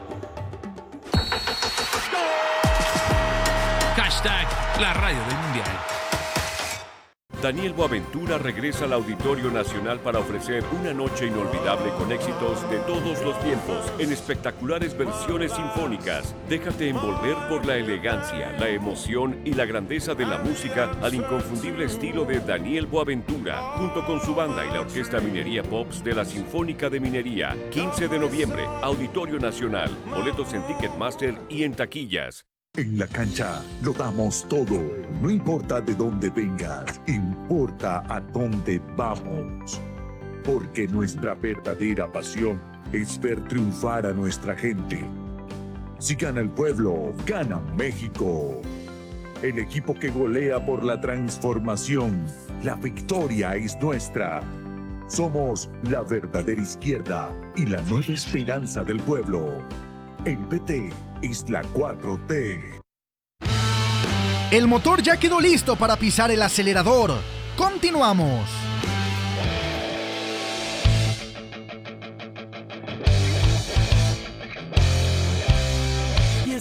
Hashtag la radio del mundial. Daniel Boaventura regresa al Auditorio Nacional para ofrecer una noche inolvidable con éxitos de todos los tiempos en espectaculares versiones sinfónicas. Déjate envolver por la elegancia, la emoción y la grandeza de la música al inconfundible estilo de Daniel Boaventura, junto con su banda y la Orquesta Minería Pops de la Sinfónica de Minería. quince de noviembre, Auditorio Nacional. Boletos en Ticketmaster y en taquillas. En la cancha lo damos todo. No importa de dónde vengas, importa a dónde vamos. Porque nuestra verdadera pasión es ver triunfar a nuestra gente. Si gana el pueblo, gana México. El equipo que golea por la transformación. La victoria es nuestra. Somos la verdadera izquierda y la nueva esperanza del pueblo. El P T es la cuatro T. El motor ya quedó listo para pisar el acelerador. Continuamos. Y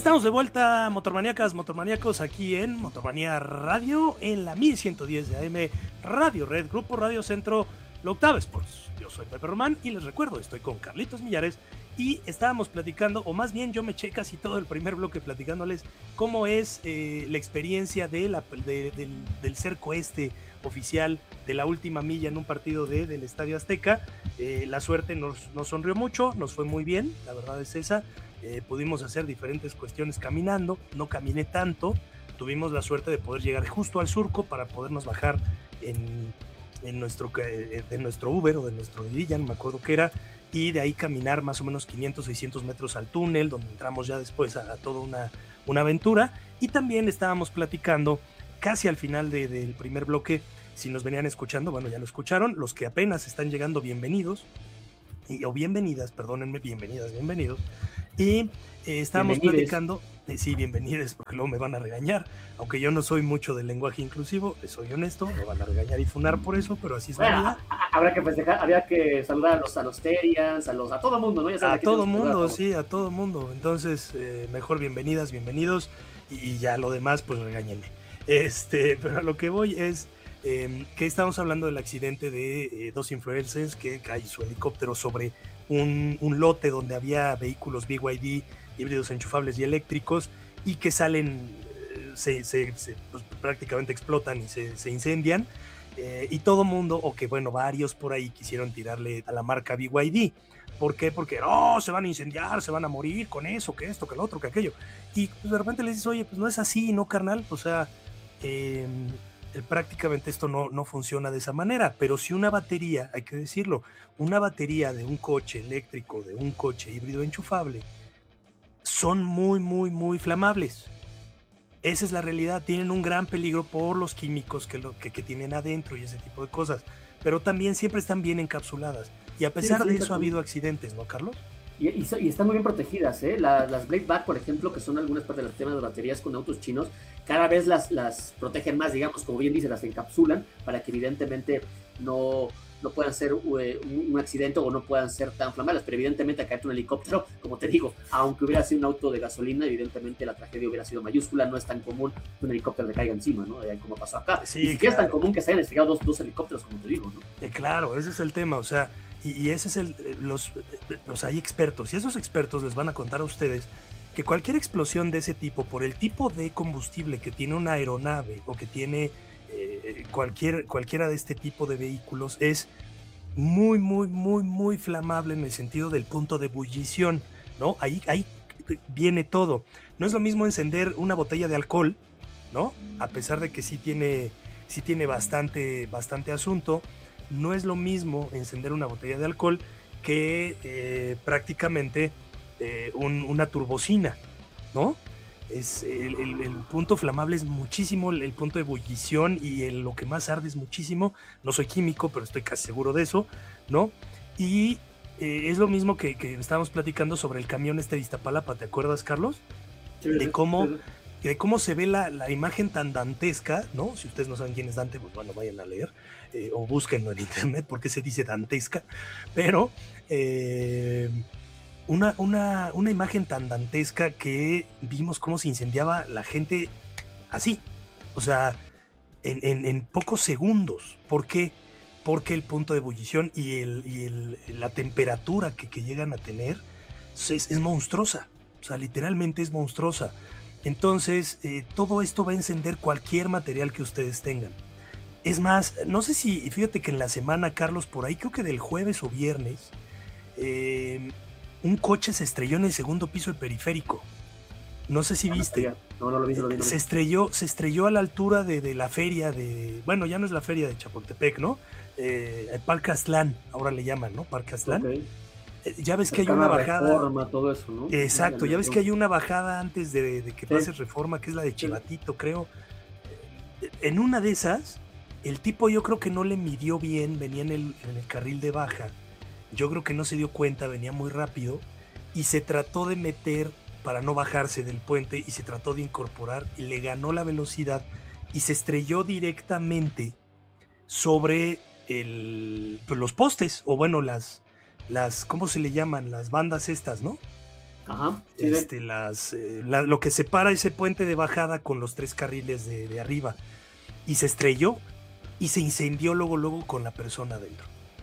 Estamos de vuelta, motormaníacas, motormaníacos, aquí en Motormanía Radio, en la mil ciento diez de A M, Radio Red, Grupo Radio Centro, la Octava Sports. Yo soy Pepe Román y les recuerdo, estoy con Carlitos Millares y estábamos platicando, o más bien yo me eché casi todo el primer bloque platicándoles cómo es eh, la experiencia de la, de, del, del cerco este oficial de la última milla en un partido de, del Estadio Azteca. Eh, la suerte nos, nos sonrió mucho, nos fue muy bien, la verdad es esa. Eh, pudimos hacer diferentes cuestiones caminando, no caminé tanto, tuvimos la suerte de poder llegar justo al surco para podernos bajar en, en nuestro, de nuestro Uber o de nuestro Didilla, no me acuerdo qué era, y de ahí caminar más o menos quinientos, seiscientos metros al túnel, donde entramos ya después a, a toda una, una aventura. Y también estábamos platicando casi al final de, del primer bloque, si nos venían escuchando, bueno, ya lo escucharon, los que apenas están llegando, bienvenidos, y, o bienvenidas, perdónenme, bienvenidas, bienvenidos. Y eh, estábamos bienvenides. platicando, eh, sí, bienvenidos, porque luego me van a regañar, aunque yo no soy mucho del lenguaje inclusivo, soy honesto, me van a regañar y funar por eso, pero así es bueno, la vida. Habrá que festejar, habría que saludar a los, a los Terians, a los, a todo mundo, ¿no? Ya sabes, a todo mundo, a sí, a todo mundo, entonces, eh, mejor bienvenidas, bienvenidos, y, y ya lo demás, pues regáñenme. Este, pero a lo que voy es eh, que estamos hablando del accidente de eh, dos influencers que cae su helicóptero sobre Un, un lote donde había vehículos B Y D, híbridos enchufables y eléctricos, y que salen, se, se, se pues, prácticamente explotan y se, se incendian, eh, y todo mundo, o que bueno, varios por ahí quisieron tirarle a la marca B Y D. ¿Por qué? Porque no, oh, se van a incendiar, se van a morir con eso, que esto, que lo otro, que aquello. Y pues, de repente les dices, oye, pues no es así, ¿no, carnal? O sea, eh, prácticamente esto no, no funciona de esa manera, pero si una batería, hay que decirlo, una batería de un coche eléctrico, de un coche híbrido enchufable, son muy, muy, muy flamables. Esa es la realidad, tienen un gran peligro por los químicos que, lo, que, que tienen adentro y ese tipo de cosas, pero también siempre están bien encapsuladas, y a pesar sí, sí, de eso ha habido accidentes, ¿no, Carlos? Y, y, y están muy bien protegidas, ¿eh? La, las Blade Back, por ejemplo, que son algunas partes de las temas de baterías con autos chinos, cada vez las, las protegen más, digamos, como bien dice, las encapsulan para que evidentemente no, no puedan ser uh, un, un accidente o no puedan ser tan flamables, pero evidentemente a caerte un helicóptero, como te digo, aunque hubiera sido un auto de gasolina, evidentemente la tragedia hubiera sido mayúscula, no es tan común que un helicóptero le caiga encima, ¿no? Eh, como pasó acá. Sí, y si claro. Es tan común que se hayan estrellado dos, dos helicópteros, como te digo, ¿no? Eh, claro, ese es el tema, o sea, y, y ese es el, los, los hay expertos, y esos expertos les van a contar a ustedes que cualquier explosión de ese tipo, por el tipo de combustible que tiene una aeronave o que tiene eh, cualquier, cualquiera de este tipo de vehículos, es muy, muy, muy, muy flamable en el sentido del punto de ebullición, ¿no? Ahí, ahí viene todo. No es lo mismo encender una botella de alcohol, ¿no? A pesar de que sí tiene, sí tiene bastante, bastante asunto, no es lo mismo encender una botella de alcohol que eh, prácticamente eh, un, una turbocina, ¿no? Es el, el, el punto flamable es muchísimo, el, el punto de ebullición y el, lo que más arde es muchísimo. No soy químico, pero estoy casi seguro de eso, ¿no? Y eh, es lo mismo que, que estábamos platicando sobre el camión este de Iztapalapa, ¿te acuerdas, Carlos? Sí, de cómo... Sí. de cómo se ve la, la imagen tan dantesca, ¿no? Si ustedes no saben quién es Dante, pues bueno, vayan a leer eh, o búsquenlo en internet porque se dice dantesca, pero eh, una, una, una imagen tan dantesca que vimos cómo se incendiaba la gente así, o sea, en, en, en pocos segundos. ¿Por qué? Porque el punto de ebullición y, el, y el, la temperatura que, que llegan a tener es, es monstruosa, o sea, literalmente es monstruosa. Entonces, eh, todo esto va a encender cualquier material que ustedes tengan. Es más, no sé si, fíjate que en la semana, Carlos, por ahí creo que del jueves o viernes, eh, un coche se estrelló en el segundo piso del periférico. No sé si viste. No, no lo vi, no lo vi. No lo vi. Se estrelló, se estrelló a la altura de, de la feria de, bueno, ya no es la feria de Chapultepec, ¿no? Eh, el Parque Aztlán, ahora le llaman, ¿no? Parque Aztlán. Okay. Ya ves que hay una bajada. Reforma, todo eso, ¿no? Exacto, ya ves que hay una bajada antes de, de que pase sí. Reforma, que es la de Chivatito, creo. En una de esas, el tipo yo creo que no le midió bien, venía en el, en el carril de baja. Yo creo que no se dio cuenta, venía muy rápido y se trató de meter para no bajarse del puente y se trató de incorporar y le ganó la velocidad y se estrelló directamente sobre el, pues los postes, o bueno, las. las, ¿cómo se le llaman? Las bandas estas, ¿no? Ajá, sí, este, las, eh, la, lo que separa ese puente de bajada con los tres carriles de, de arriba. Y se estrelló y se incendió luego, luego con la persona adentro.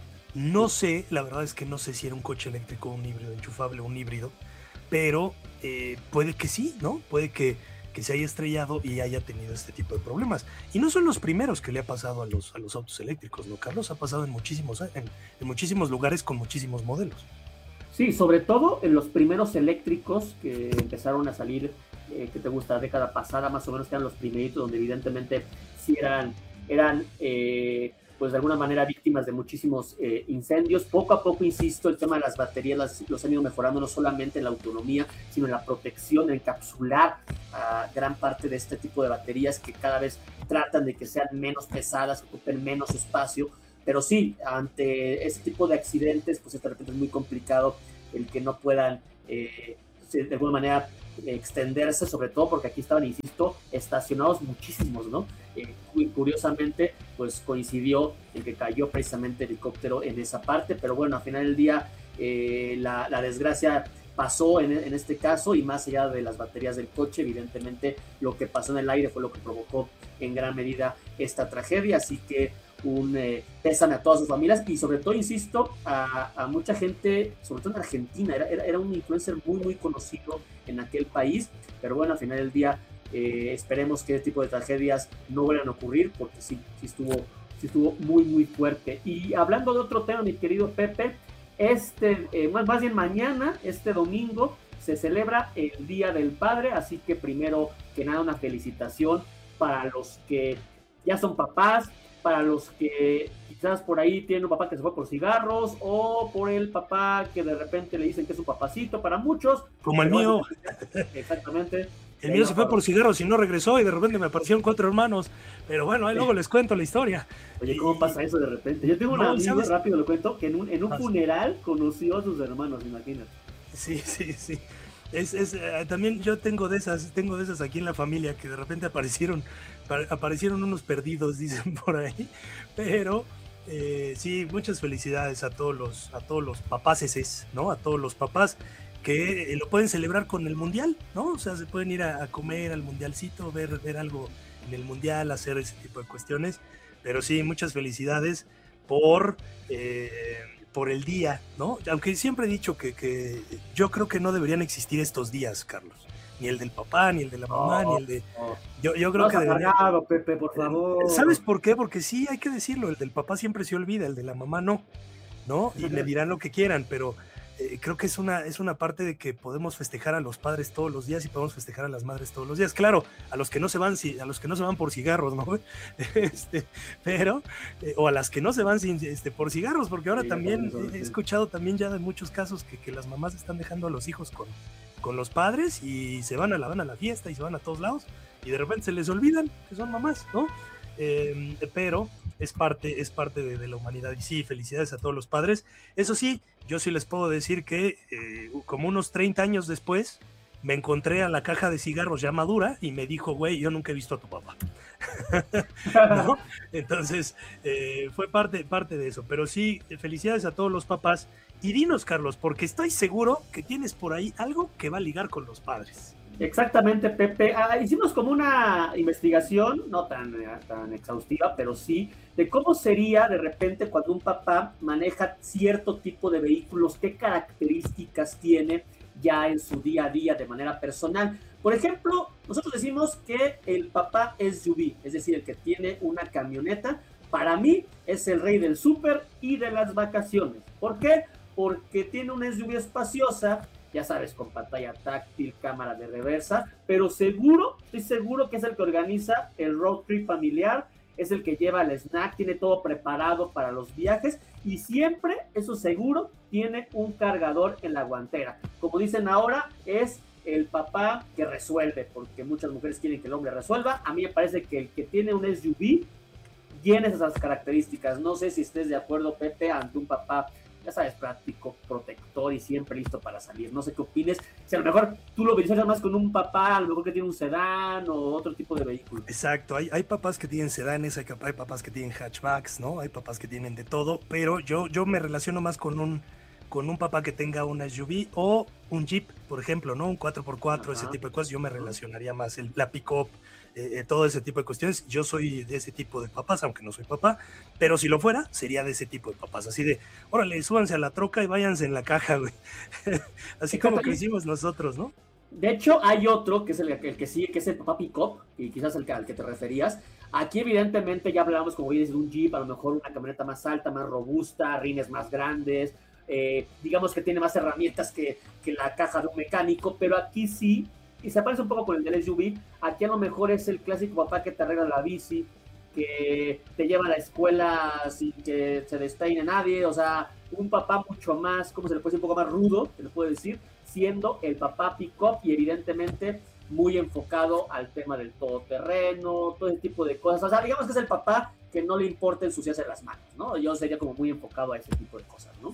No sé, la verdad es que no sé si era un coche eléctrico, un híbrido enchufable, un híbrido, pero eh, puede que sí, ¿no? Puede que, que se haya estrellado y haya tenido este tipo de problemas. Y no son los primeros que le ha pasado a los, a los autos eléctricos, ¿no, Carlos? Ha pasado en muchísimos, en, en muchísimos lugares con muchísimos modelos. Sí, sobre todo en los primeros eléctricos que empezaron a salir, eh, que te gusta, década pasada más o menos, que eran los primeritos, donde evidentemente sí eran, eran eh, pues de alguna manera víctimas de muchísimos eh, incendios. Poco a poco, insisto, el tema de las baterías las, los han ido mejorando, no solamente en la autonomía, sino en la protección, en encapsular a gran parte de este tipo de baterías que cada vez tratan de que sean menos pesadas, que ocupen menos espacio. Pero sí, ante ese tipo de accidentes, pues de repente es muy complicado el que no puedan eh, de alguna manera extenderse, sobre todo porque aquí estaban, insisto, estacionados muchísimos, ¿no? Eh, curiosamente, pues coincidió el que cayó precisamente el helicóptero en esa parte, pero bueno, al final del día eh, la, la desgracia pasó en, en este caso, y más allá de las baterías del coche, evidentemente lo que pasó en el aire fue lo que provocó en gran medida esta tragedia, así que un eh, pésame a todas sus familias y sobre todo, insisto, a, a mucha gente, sobre todo en Argentina, era, era, era un influencer muy muy conocido en aquel país, pero bueno, al final del día eh, esperemos que este tipo de tragedias no vuelvan a ocurrir, porque sí, sí estuvo, sí estuvo muy muy fuerte. Y hablando de otro tema, mi querido Pepe, este, eh, más, más bien mañana, este domingo, se celebra el Día del Padre, así que primero que nada una felicitación para los que ya son papás, para los que quizás por ahí tienen un papá que se fue por cigarros, o por el papá que de repente le dicen que es un papacito, para muchos. Como el mío. Exactamente. El mío se fue por cigarros y no regresó, y de repente me aparecieron cuatro hermanos. Pero bueno, ahí luego les cuento la historia. Oye, ¿cómo pasa eso de repente? Yo tengo un No, amigo, ¿sabes? rápido lo cuento, que en un, en un funeral conoció a sus hermanos, imagínate. Sí, sí, sí. Es, es, eh, también yo tengo de esas, tengo de esas aquí en la familia, que de repente aparecieron, pa- aparecieron unos perdidos, dicen por ahí. Pero eh, sí, muchas felicidades a todos los, a todos los papáceses, ¿no? A todos los papás que eh, lo pueden celebrar con el mundial, ¿no? O sea, se pueden ir a, a comer al mundialcito, ver, ver algo en el mundial, hacer ese tipo de cuestiones. Pero sí, muchas felicidades por eh, por el día, ¿no? Aunque siempre he dicho que, que yo creo que no deberían existir estos días, Carlos. Ni el del papá, ni el de la mamá, No, ni el de... no. Yo, yo creo No que has debería... amargado, Pepe, por favor. ¿Sabes por qué? Porque sí, hay que decirlo, el del papá siempre se olvida, el de la mamá no, ¿no? Y me dirán lo que quieran, pero eh, creo que es una, es una parte de que podemos festejar a los padres todos los días y podemos festejar a las madres todos los días. Claro, a los que no se van, si- a los que no se van por cigarros, ¿no? Este, pero, eh, o a las que no se van sin, este, por cigarros, porque ahora Sí, también por eso, he sí. escuchado también ya de muchos casos que, que las mamás están dejando a los hijos con, con los padres y se van a la, van a la fiesta y se van a todos lados y de repente se les olvidan que son mamás, ¿no? Eh, pero es parte, es parte de, de la humanidad. Y sí, felicidades a todos los padres. Eso sí, yo sí les puedo decir que eh, como unos treinta años después me encontré a la caja de cigarros ya madura y me dijo, güey, yo nunca he visto a tu papá. ¿No? Entonces, eh, fue parte, parte de eso. Pero sí, felicidades a todos los papás. Y dinos, Carlos, porque estoy seguro que tienes por ahí algo que va a ligar con los padres. Exactamente, Pepe. Ah, hicimos como una investigación, no tan, eh, tan exhaustiva, pero sí, de cómo sería de repente cuando un papá maneja cierto tipo de vehículos, qué características tiene ya en su día a día de manera personal. Por ejemplo, nosotros decimos que el papá es S U V, es decir, el que tiene una camioneta. Para mí es el rey del súper y de las vacaciones. ¿Por qué? Porque tiene una S U V espaciosa, ya sabes, con pantalla táctil, cámara de reversa, pero seguro, estoy seguro que es el que organiza el road trip familiar, es el que lleva el snack, tiene todo preparado para los viajes y siempre, eso seguro, tiene un cargador en la guantera. Como dicen ahora, es el papá que resuelve, porque muchas mujeres quieren que el hombre resuelva. A mí me parece que el que tiene un S U V tiene esas características. No sé si estés de acuerdo, Pepe, ante un papá, ya sabes, práctico, protector y siempre listo para salir. No sé qué opines. Si a lo mejor tú lo visualizas más con un papá, a lo mejor que tiene un sedán o otro tipo de vehículo. Exacto, hay, hay papás que tienen sedanes, hay, hay papás que tienen hatchbacks, ¿no? Hay papás que tienen de todo, pero yo, yo me relaciono más con un, con un papá que tenga una S U V o un Jeep, por ejemplo, ¿no? Un cuatro por cuatro, ese tipo de cosas, yo me relacionaría más, el, la pick-up, eh, eh, todo ese tipo de cuestiones. Yo soy de ese tipo de papás, aunque no soy papá, pero si lo fuera, sería de ese tipo de papás, así de, órale, súbanse a la troca y váyanse en la caja, güey. Así como crecimos nosotros, ¿no? De hecho, hay otro que es el, el que sí, que es el papá pick-up, y quizás el que, al que te referías. Aquí, evidentemente, ya hablábamos, como dices, de un Jeep, a lo mejor una camioneta más alta, más robusta, rines más grandes, eh, digamos que tiene más herramientas que, que la caja de un mecánico, pero aquí sí, y se parece un poco con el del S U V, aquí a lo mejor es el clásico papá que te arregla la bici, que te lleva a la escuela sin que se despeine nadie, o sea, un papá mucho más, ¿cómo se le puede decir? Un poco más rudo, se le puede decir, siendo el papá pick-up y evidentemente muy enfocado al tema del todoterreno, todo ese tipo de cosas. O sea, digamos que es el papá que no le importa ensuciarse las manos, ¿no? Yo sería como muy enfocado a ese tipo de cosas, ¿no?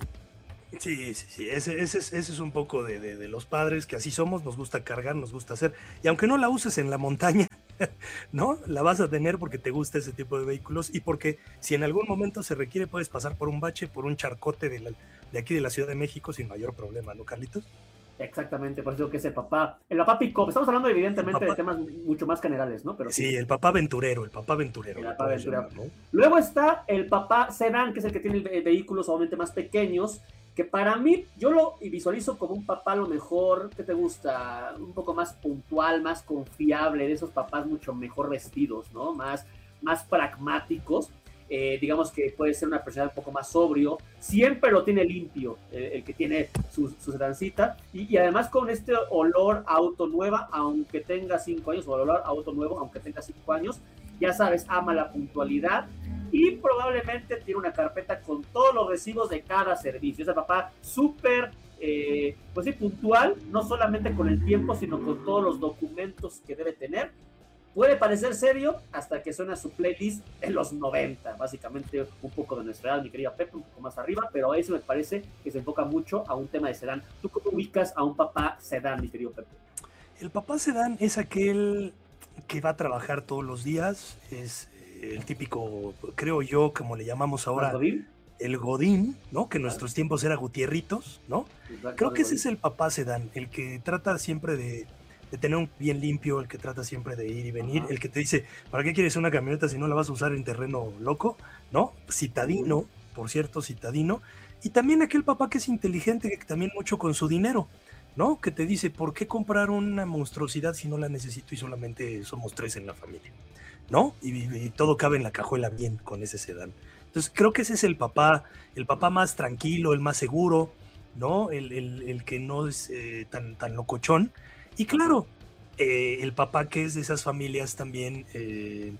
Sí, sí, sí, ese, ese, es, ese es un poco de, de, de los padres, que así somos, nos gusta cargar, nos gusta hacer, y aunque no la uses en la montaña, ¿no? La vas a tener porque te gusta ese tipo de vehículos y porque si en algún momento se requiere puedes pasar por un bache, por un charcote de, la, de aquí de la Ciudad de México sin mayor problema, ¿no, Carlitos? Exactamente, por eso que es el papá, el papá pick-up, estamos hablando evidentemente papá, de temas mucho más generales, ¿no? Pero sí, sí, el papá aventurero, el papá aventurero. El papá aventurero. ¿No? Luego está el papá sedán, que es el que tiene vehículos obviamente más pequeños, que para mí, yo lo visualizo como un papá a lo mejor, ¿qué te gusta? Un poco más puntual, más confiable, de esos papás mucho mejor vestidos, ¿no? Más, más pragmáticos. Eh, digamos que puede ser una persona un poco más sobrio, siempre lo tiene limpio, eh, el que tiene su, su sedancita, y, y además con este olor a auto nueva, aunque tenga cinco años, o olor a auto nuevo, aunque tenga cinco años, ya sabes, ama la puntualidad, y probablemente tiene una carpeta con todos los recibos de cada servicio. Ese papá súper, eh, pues sí, puntual, no solamente con el tiempo, sino con todos los documentos que debe tener. Puede parecer serio hasta que suena su playlist de los noventa, básicamente un poco de nuestra edad, mi querida Pepe, un poco más arriba, pero eso me parece que se enfoca mucho a un tema de sedán. ¿Tú cómo ubicas a un papá sedán, mi querido Pepe? El papá sedán es aquel que va a trabajar todos los días, es el típico, creo yo, como le llamamos ahora, ¿Godín? El Godín, ¿no? Que en nuestros tiempos era Gutierritos, ¿no? Exacto, creo que ese es el papá sedán, el que trata siempre de de tener un bien limpio, el que trata siempre de ir y venir, ajá, el que te dice, ¿para qué quieres una camioneta si no la vas a usar en terreno loco? ¿No? Citadino, uh-huh. por cierto, citadino. Y también aquel papá que es inteligente, que también mucho con su dinero, ¿no? Que te dice, ¿por qué comprar una monstruosidad si no la necesito y solamente somos tres en la familia? ¿No? Y, y, y todo cabe en la cajuela bien con ese sedán. Entonces creo que ese es el papá, el papá más tranquilo, el más seguro, ¿no? El, el, el que no es eh, tan, tan locochón. Y claro, eh, el papá que es de esas familias también eh,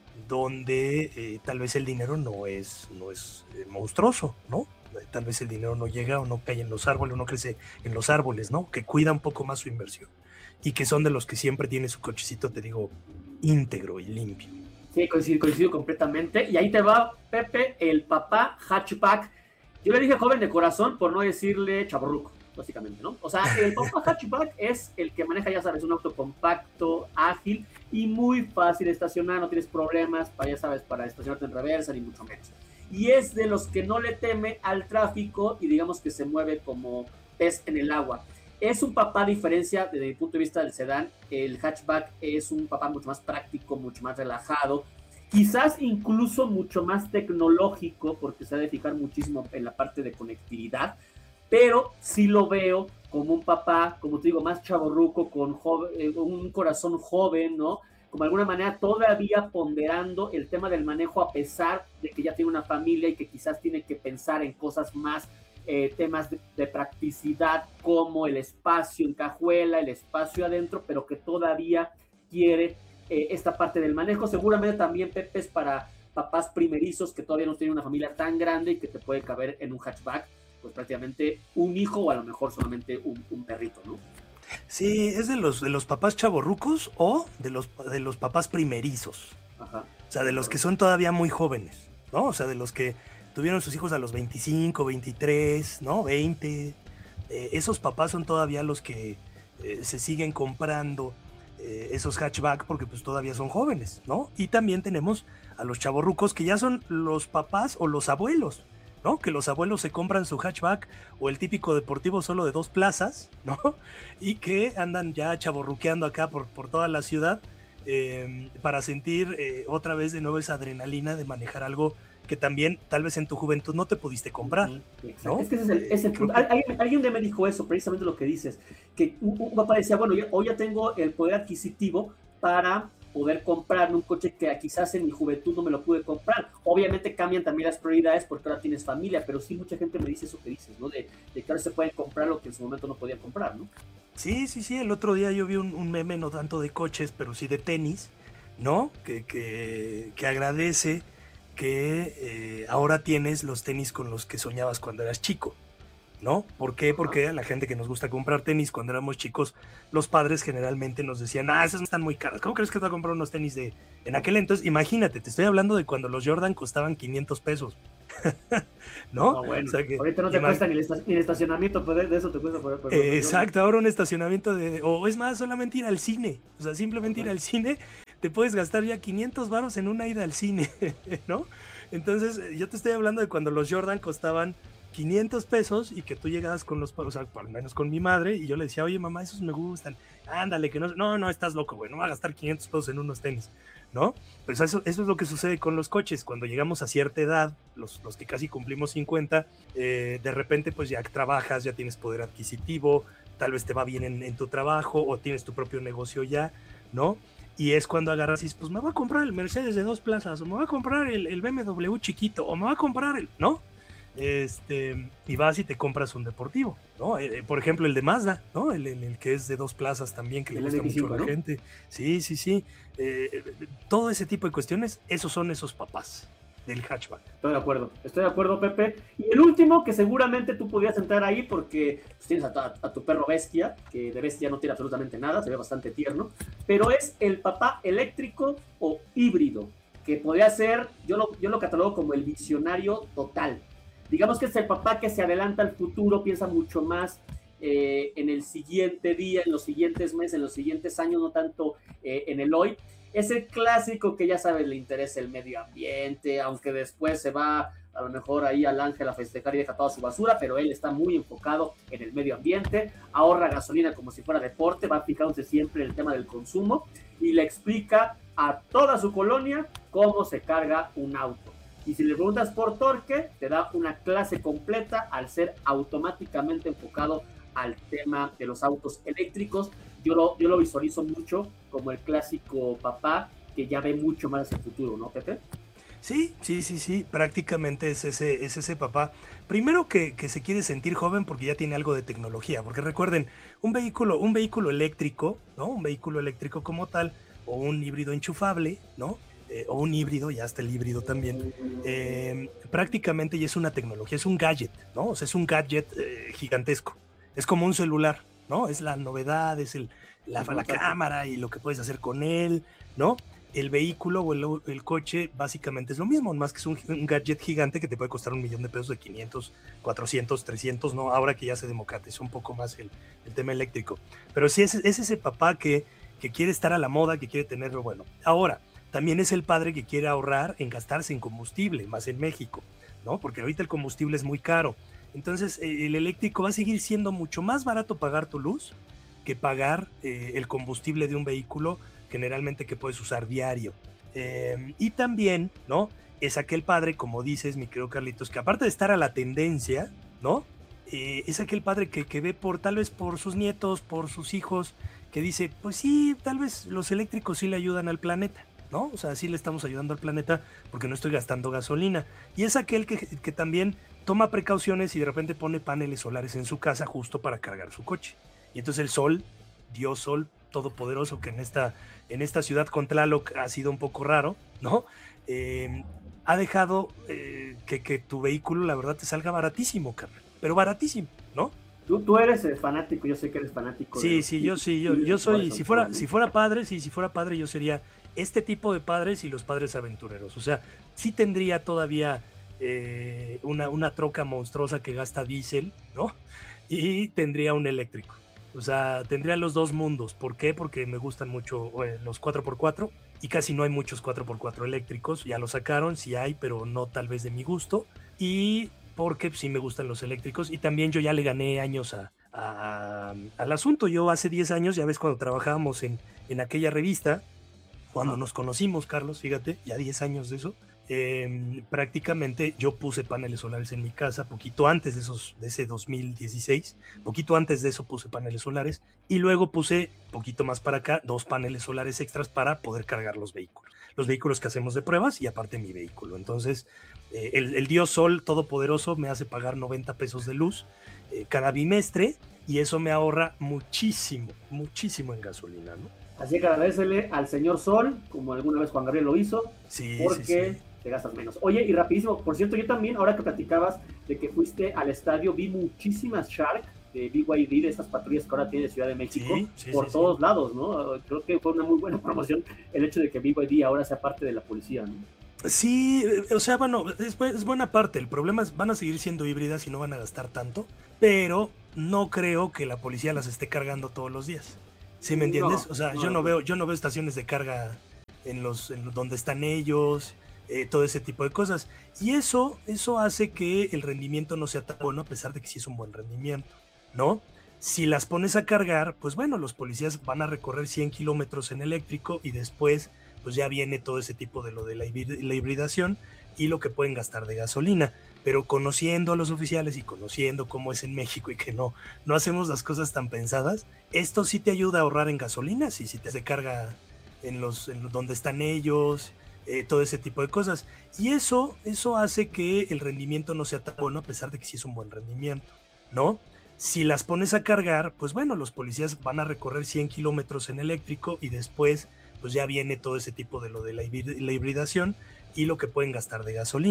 donde eh, tal vez el dinero no es, no es eh, monstruoso, ¿no? Tal vez el dinero no llega o no cae en los árboles o no crece en los árboles, ¿no? Que cuida un poco más su inversión y que son de los que siempre tiene su cochecito, te digo, íntegro y limpio. Sí, coincido, coincido completamente. Y ahí te va, Pepe, el papá hatchback. Yo le dije joven de corazón por no decirle chavorruco, básicamente, ¿no? O sea, el papá hatchback es el que maneja, ya sabes, un auto compacto, ágil y muy fácil de estacionar, no tienes problemas, para, ya sabes, para estacionarte en reversa, ni mucho menos. Y es de los que no le teme al tráfico y digamos que se mueve como pez en el agua. Es un papá, a diferencia desde mi punto de vista del sedán, el hatchback es un papá mucho más práctico, mucho más relajado, quizás incluso mucho más tecnológico, porque se ha de fijar muchísimo en la parte de conectividad, pero sí lo veo como un papá, como te digo, más chavorruco, con joven, eh, un corazón joven, ¿no? Como de alguna manera todavía ponderando el tema del manejo a pesar de que ya tiene una familia y que quizás tiene que pensar en cosas más, eh, temas de, de practicidad como el espacio en cajuela, el espacio adentro, pero que todavía quiere eh, esta parte del manejo. Seguramente también, Pepe, es para papás primerizos que todavía no tienen una familia tan grande y que te puede caber en un hatchback pues prácticamente un hijo o a lo mejor solamente un, un perrito, ¿no? Sí, es de los, de los papás chavorrucos o de los, de los papás primerizos. Ajá. O sea, de los que son todavía muy jóvenes, ¿no? O sea, de los que tuvieron sus hijos a los veinticinco, veintitrés, ¿no? veinte. Eh, esos papás son todavía los que eh, se siguen comprando eh, esos hatchback porque pues todavía son jóvenes, ¿no? Y también tenemos a los chavorrucos que ya son los papás o los abuelos ¿no? Que los abuelos se compran su hatchback o el típico deportivo solo de dos plazas, ¿no? Y que andan ya chavorruqueando acá por, por toda la ciudad eh, para sentir eh, otra vez de nuevo esa adrenalina de manejar algo que también tal vez en tu juventud no te pudiste comprar, ¿no? Es que ese es el, es el punto. Alguien, alguien me dijo eso, precisamente lo que dices, que un, un papá decía, bueno, yo, hoy ya tengo el poder adquisitivo para poder comprarme un coche que quizás en mi juventud no me lo pude comprar. Obviamente cambian también las prioridades porque ahora tienes familia, pero sí mucha gente me dice eso que dices, ¿no? De, de que ahora se pueden comprar lo que en su momento no podían comprar, ¿no? Sí, sí, sí, el otro día yo vi un, un meme no tanto de coches, pero sí de tenis, ¿no? Que, que, que agradece que eh, ahora tienes los tenis con los que soñabas cuando eras chico, ¿no? ¿Por qué? Porque a la gente que nos gusta comprar tenis cuando éramos chicos, los padres generalmente nos decían, ah, esas están muy caras, ¿cómo crees que te voy a comprar unos tenis de...? En aquel entonces, imagínate, te estoy hablando de cuando los Jordan costaban quinientos pesos, ¿no? No, bueno, o sea que, ahorita no te cuesta ni el, ni el estacionamiento, pues de eso te cuesta poder... Eh, exacto, ahora un estacionamiento de... O es más, solamente ir al cine, o sea, simplemente ir al cine, te puedes gastar ya quinientos varos en una ida al cine, ¿no? Entonces, yo te estoy hablando de cuando los Jordan costaban quinientos pesos y que tú llegabas con los, o sea, al menos con mi madre, y yo le decía, oye, mamá, esos me gustan, ándale, que no, no, no, estás loco, güey, no va a gastar quinientos pesos en unos tenis, ¿no? Pues eso, eso es lo que sucede con los coches, cuando llegamos a cierta edad, los, los que casi cumplimos cincuenta, eh, de repente pues ya trabajas, ya tienes poder adquisitivo, tal vez te va bien en, en tu trabajo, o tienes tu propio negocio ya, ¿no? Y es cuando agarras y dices, pues me voy a comprar el Mercedes de dos plazas, o me voy a comprar el, el B M W chiquito, o me voy a comprar el, ¿no? Este, y vas y te compras un deportivo, ¿no? Eh, por ejemplo, el de Mazda, ¿no? El, el, el que es de dos plazas también, que le gusta mucho a la ¿no? gente. Sí, sí, sí. Eh, todo ese tipo de cuestiones, esos son esos papás del hatchback. Estoy de acuerdo, estoy de acuerdo, Pepe. Y el último, que seguramente tú podías entrar ahí porque pues, tienes a, a, a tu perro bestia, que de bestia no tiene absolutamente nada, se ve bastante tierno, pero es el papá eléctrico o híbrido, que podría ser, yo lo, yo lo catalogo como el visionario total. Digamos que es el papá que se adelanta al futuro, piensa mucho más eh, en el siguiente día, en los siguientes meses, en los siguientes años, no tanto eh, en el hoy. Es el clásico que ya sabes, le interesa el medio ambiente, aunque después se va a lo mejor ahí al Ángel a festejar y deja toda su basura, pero él está muy enfocado en el medio ambiente, ahorra gasolina como si fuera deporte, va fijándose siempre en el tema del consumo y le explica a toda su colonia cómo se carga un auto. Y si le preguntas por torque, te da una clase completa al ser automáticamente enfocado al tema de los autos eléctricos. Yo lo, yo lo visualizo mucho como el clásico papá que ya ve mucho más hacia el futuro, ¿no, Pepe? Sí, sí, sí, sí, prácticamente es ese, es ese papá. Primero que, que se quiere sentir joven porque ya tiene algo de tecnología, porque recuerden, un vehículo, un vehículo eléctrico, ¿no? Un vehículo eléctrico como tal, o un híbrido enchufable, ¿no? Eh, o un híbrido, ya está el híbrido también, eh, prácticamente ya es una tecnología, es un gadget, ¿no? O sea, es un gadget eh, gigantesco, es como un celular, ¿no? Es la novedad, es el, la, la cámara y lo que puedes hacer con él, ¿no? El vehículo o el, el coche básicamente es lo mismo, más que es un, un gadget gigante que te puede costar un millón de pesos de quinientos, cuatrocientos, trescientos, ¿no? Ahora que ya se democratizó un poco más el, el tema eléctrico. Pero sí es, es ese papá que, que quiere estar a la moda, que quiere tenerlo bueno. Ahora, también es el padre que quiere ahorrar en gastarse en combustible, más en México, ¿no? Porque ahorita el combustible es muy caro. Entonces, el eléctrico va a seguir siendo mucho más barato pagar tu luz que pagar eh, el combustible de un vehículo generalmente que puedes usar diario. Eh, y también, ¿no? Es aquel padre, como dices, mi querido Carlitos, que aparte de estar a la tendencia, ¿no? Eh, es aquel padre que, que ve por, tal vez por sus nietos, por sus hijos, que dice, pues sí, tal vez los eléctricos sí le ayudan al planeta, ¿no? O sea, sí le estamos ayudando al planeta porque no estoy gastando gasolina. Y es aquel que, que también toma precauciones y de repente pone paneles solares en su casa justo para cargar su coche. Y entonces el sol, Dios Sol Todopoderoso, que en esta, en esta ciudad con Tlaloc ha sido un poco raro, ¿no? Eh, ha dejado eh, que, que tu vehículo, la verdad, te salga baratísimo, carnal. Pero baratísimo, ¿no? Tú, tú eres fanático, yo sé que eres fanático. Sí, de... sí, yo sí, yo, yo soy, si fuera, si fuera padre, sí, si fuera padre, yo sería este tipo de padres y los padres aventureros. O sea, sí tendría todavía eh, una, una troca monstruosa que gasta diésel, ¿no? Y tendría un eléctrico. O sea, tendría los dos mundos. ¿Por qué? Porque me gustan mucho eh, los cuatro por cuatro y casi no hay muchos cuatro por cuatro eléctricos. Ya lo sacaron, sí hay, pero no tal vez de mi gusto. Y porque sí me gustan los eléctricos y también yo ya le gané años a, a, al asunto. Yo hace diez años, ya ves, cuando trabajábamos en, en aquella revista, cuando nos conocimos, Carlos, fíjate, ya diez años de eso, eh, prácticamente yo puse paneles solares en mi casa, poquito antes de, esos, de ese dos mil dieciséis, poquito antes de eso puse paneles solares y luego puse, poquito más para acá, dos paneles solares extras para poder cargar los vehículos, los vehículos que hacemos de pruebas y aparte mi vehículo. Entonces, eh, el, el Dios Sol Todopoderoso me hace pagar noventa pesos de luz eh, cada bimestre y eso me ahorra muchísimo, muchísimo en gasolina, ¿no? Así que agradecele al señor Sol, como alguna vez Juan Gabriel lo hizo, sí, porque sí, sí. te gastas menos. Oye, y rapidísimo, por cierto, yo también, ahora que platicabas de que fuiste al estadio, vi muchísimas Shark de B Y D, de estas patrullas que ahora tiene Ciudad de México, sí, sí, por sí, todos sí. lados, ¿no? Creo que fue una muy buena promoción el hecho de que B Y D ahora sea parte de la policía, ¿no? Sí, o sea, bueno, es, es buena parte. El problema es van a seguir siendo híbridas y no van a gastar tanto, pero no creo que la policía las esté cargando todos los días. ¿Sí me entiendes? No, o sea, no, yo no no. veo, yo no veo estaciones de carga en los, en los donde están ellos, eh, todo ese tipo de cosas. Y eso, eso hace que el rendimiento no sea tan bueno, a pesar de que sí es un buen rendimiento, ¿no? Si las pones a cargar, pues bueno, los policías van a recorrer cien kilómetros en eléctrico y después, pues ya viene todo ese tipo de lo de la, hibrid- la hibridación y lo que pueden gastar de gasolina. Pero conociendo a los oficiales y conociendo cómo es en México y que no, no hacemos las cosas tan pensadas, esto sí te ayuda a ahorrar en gasolina, si, si te se carga en los, en los donde están ellos, eh, todo ese tipo de cosas. Y eso, eso hace que el rendimiento no sea tan bueno, a pesar de que sí es un buen rendimiento, ¿no? Si las pones a cargar, pues bueno, los policías van a recorrer cien kilómetros en eléctrico y después, pues ya viene todo ese tipo de lo de la hibrid- la hibridación y lo que pueden gastar de gasolina.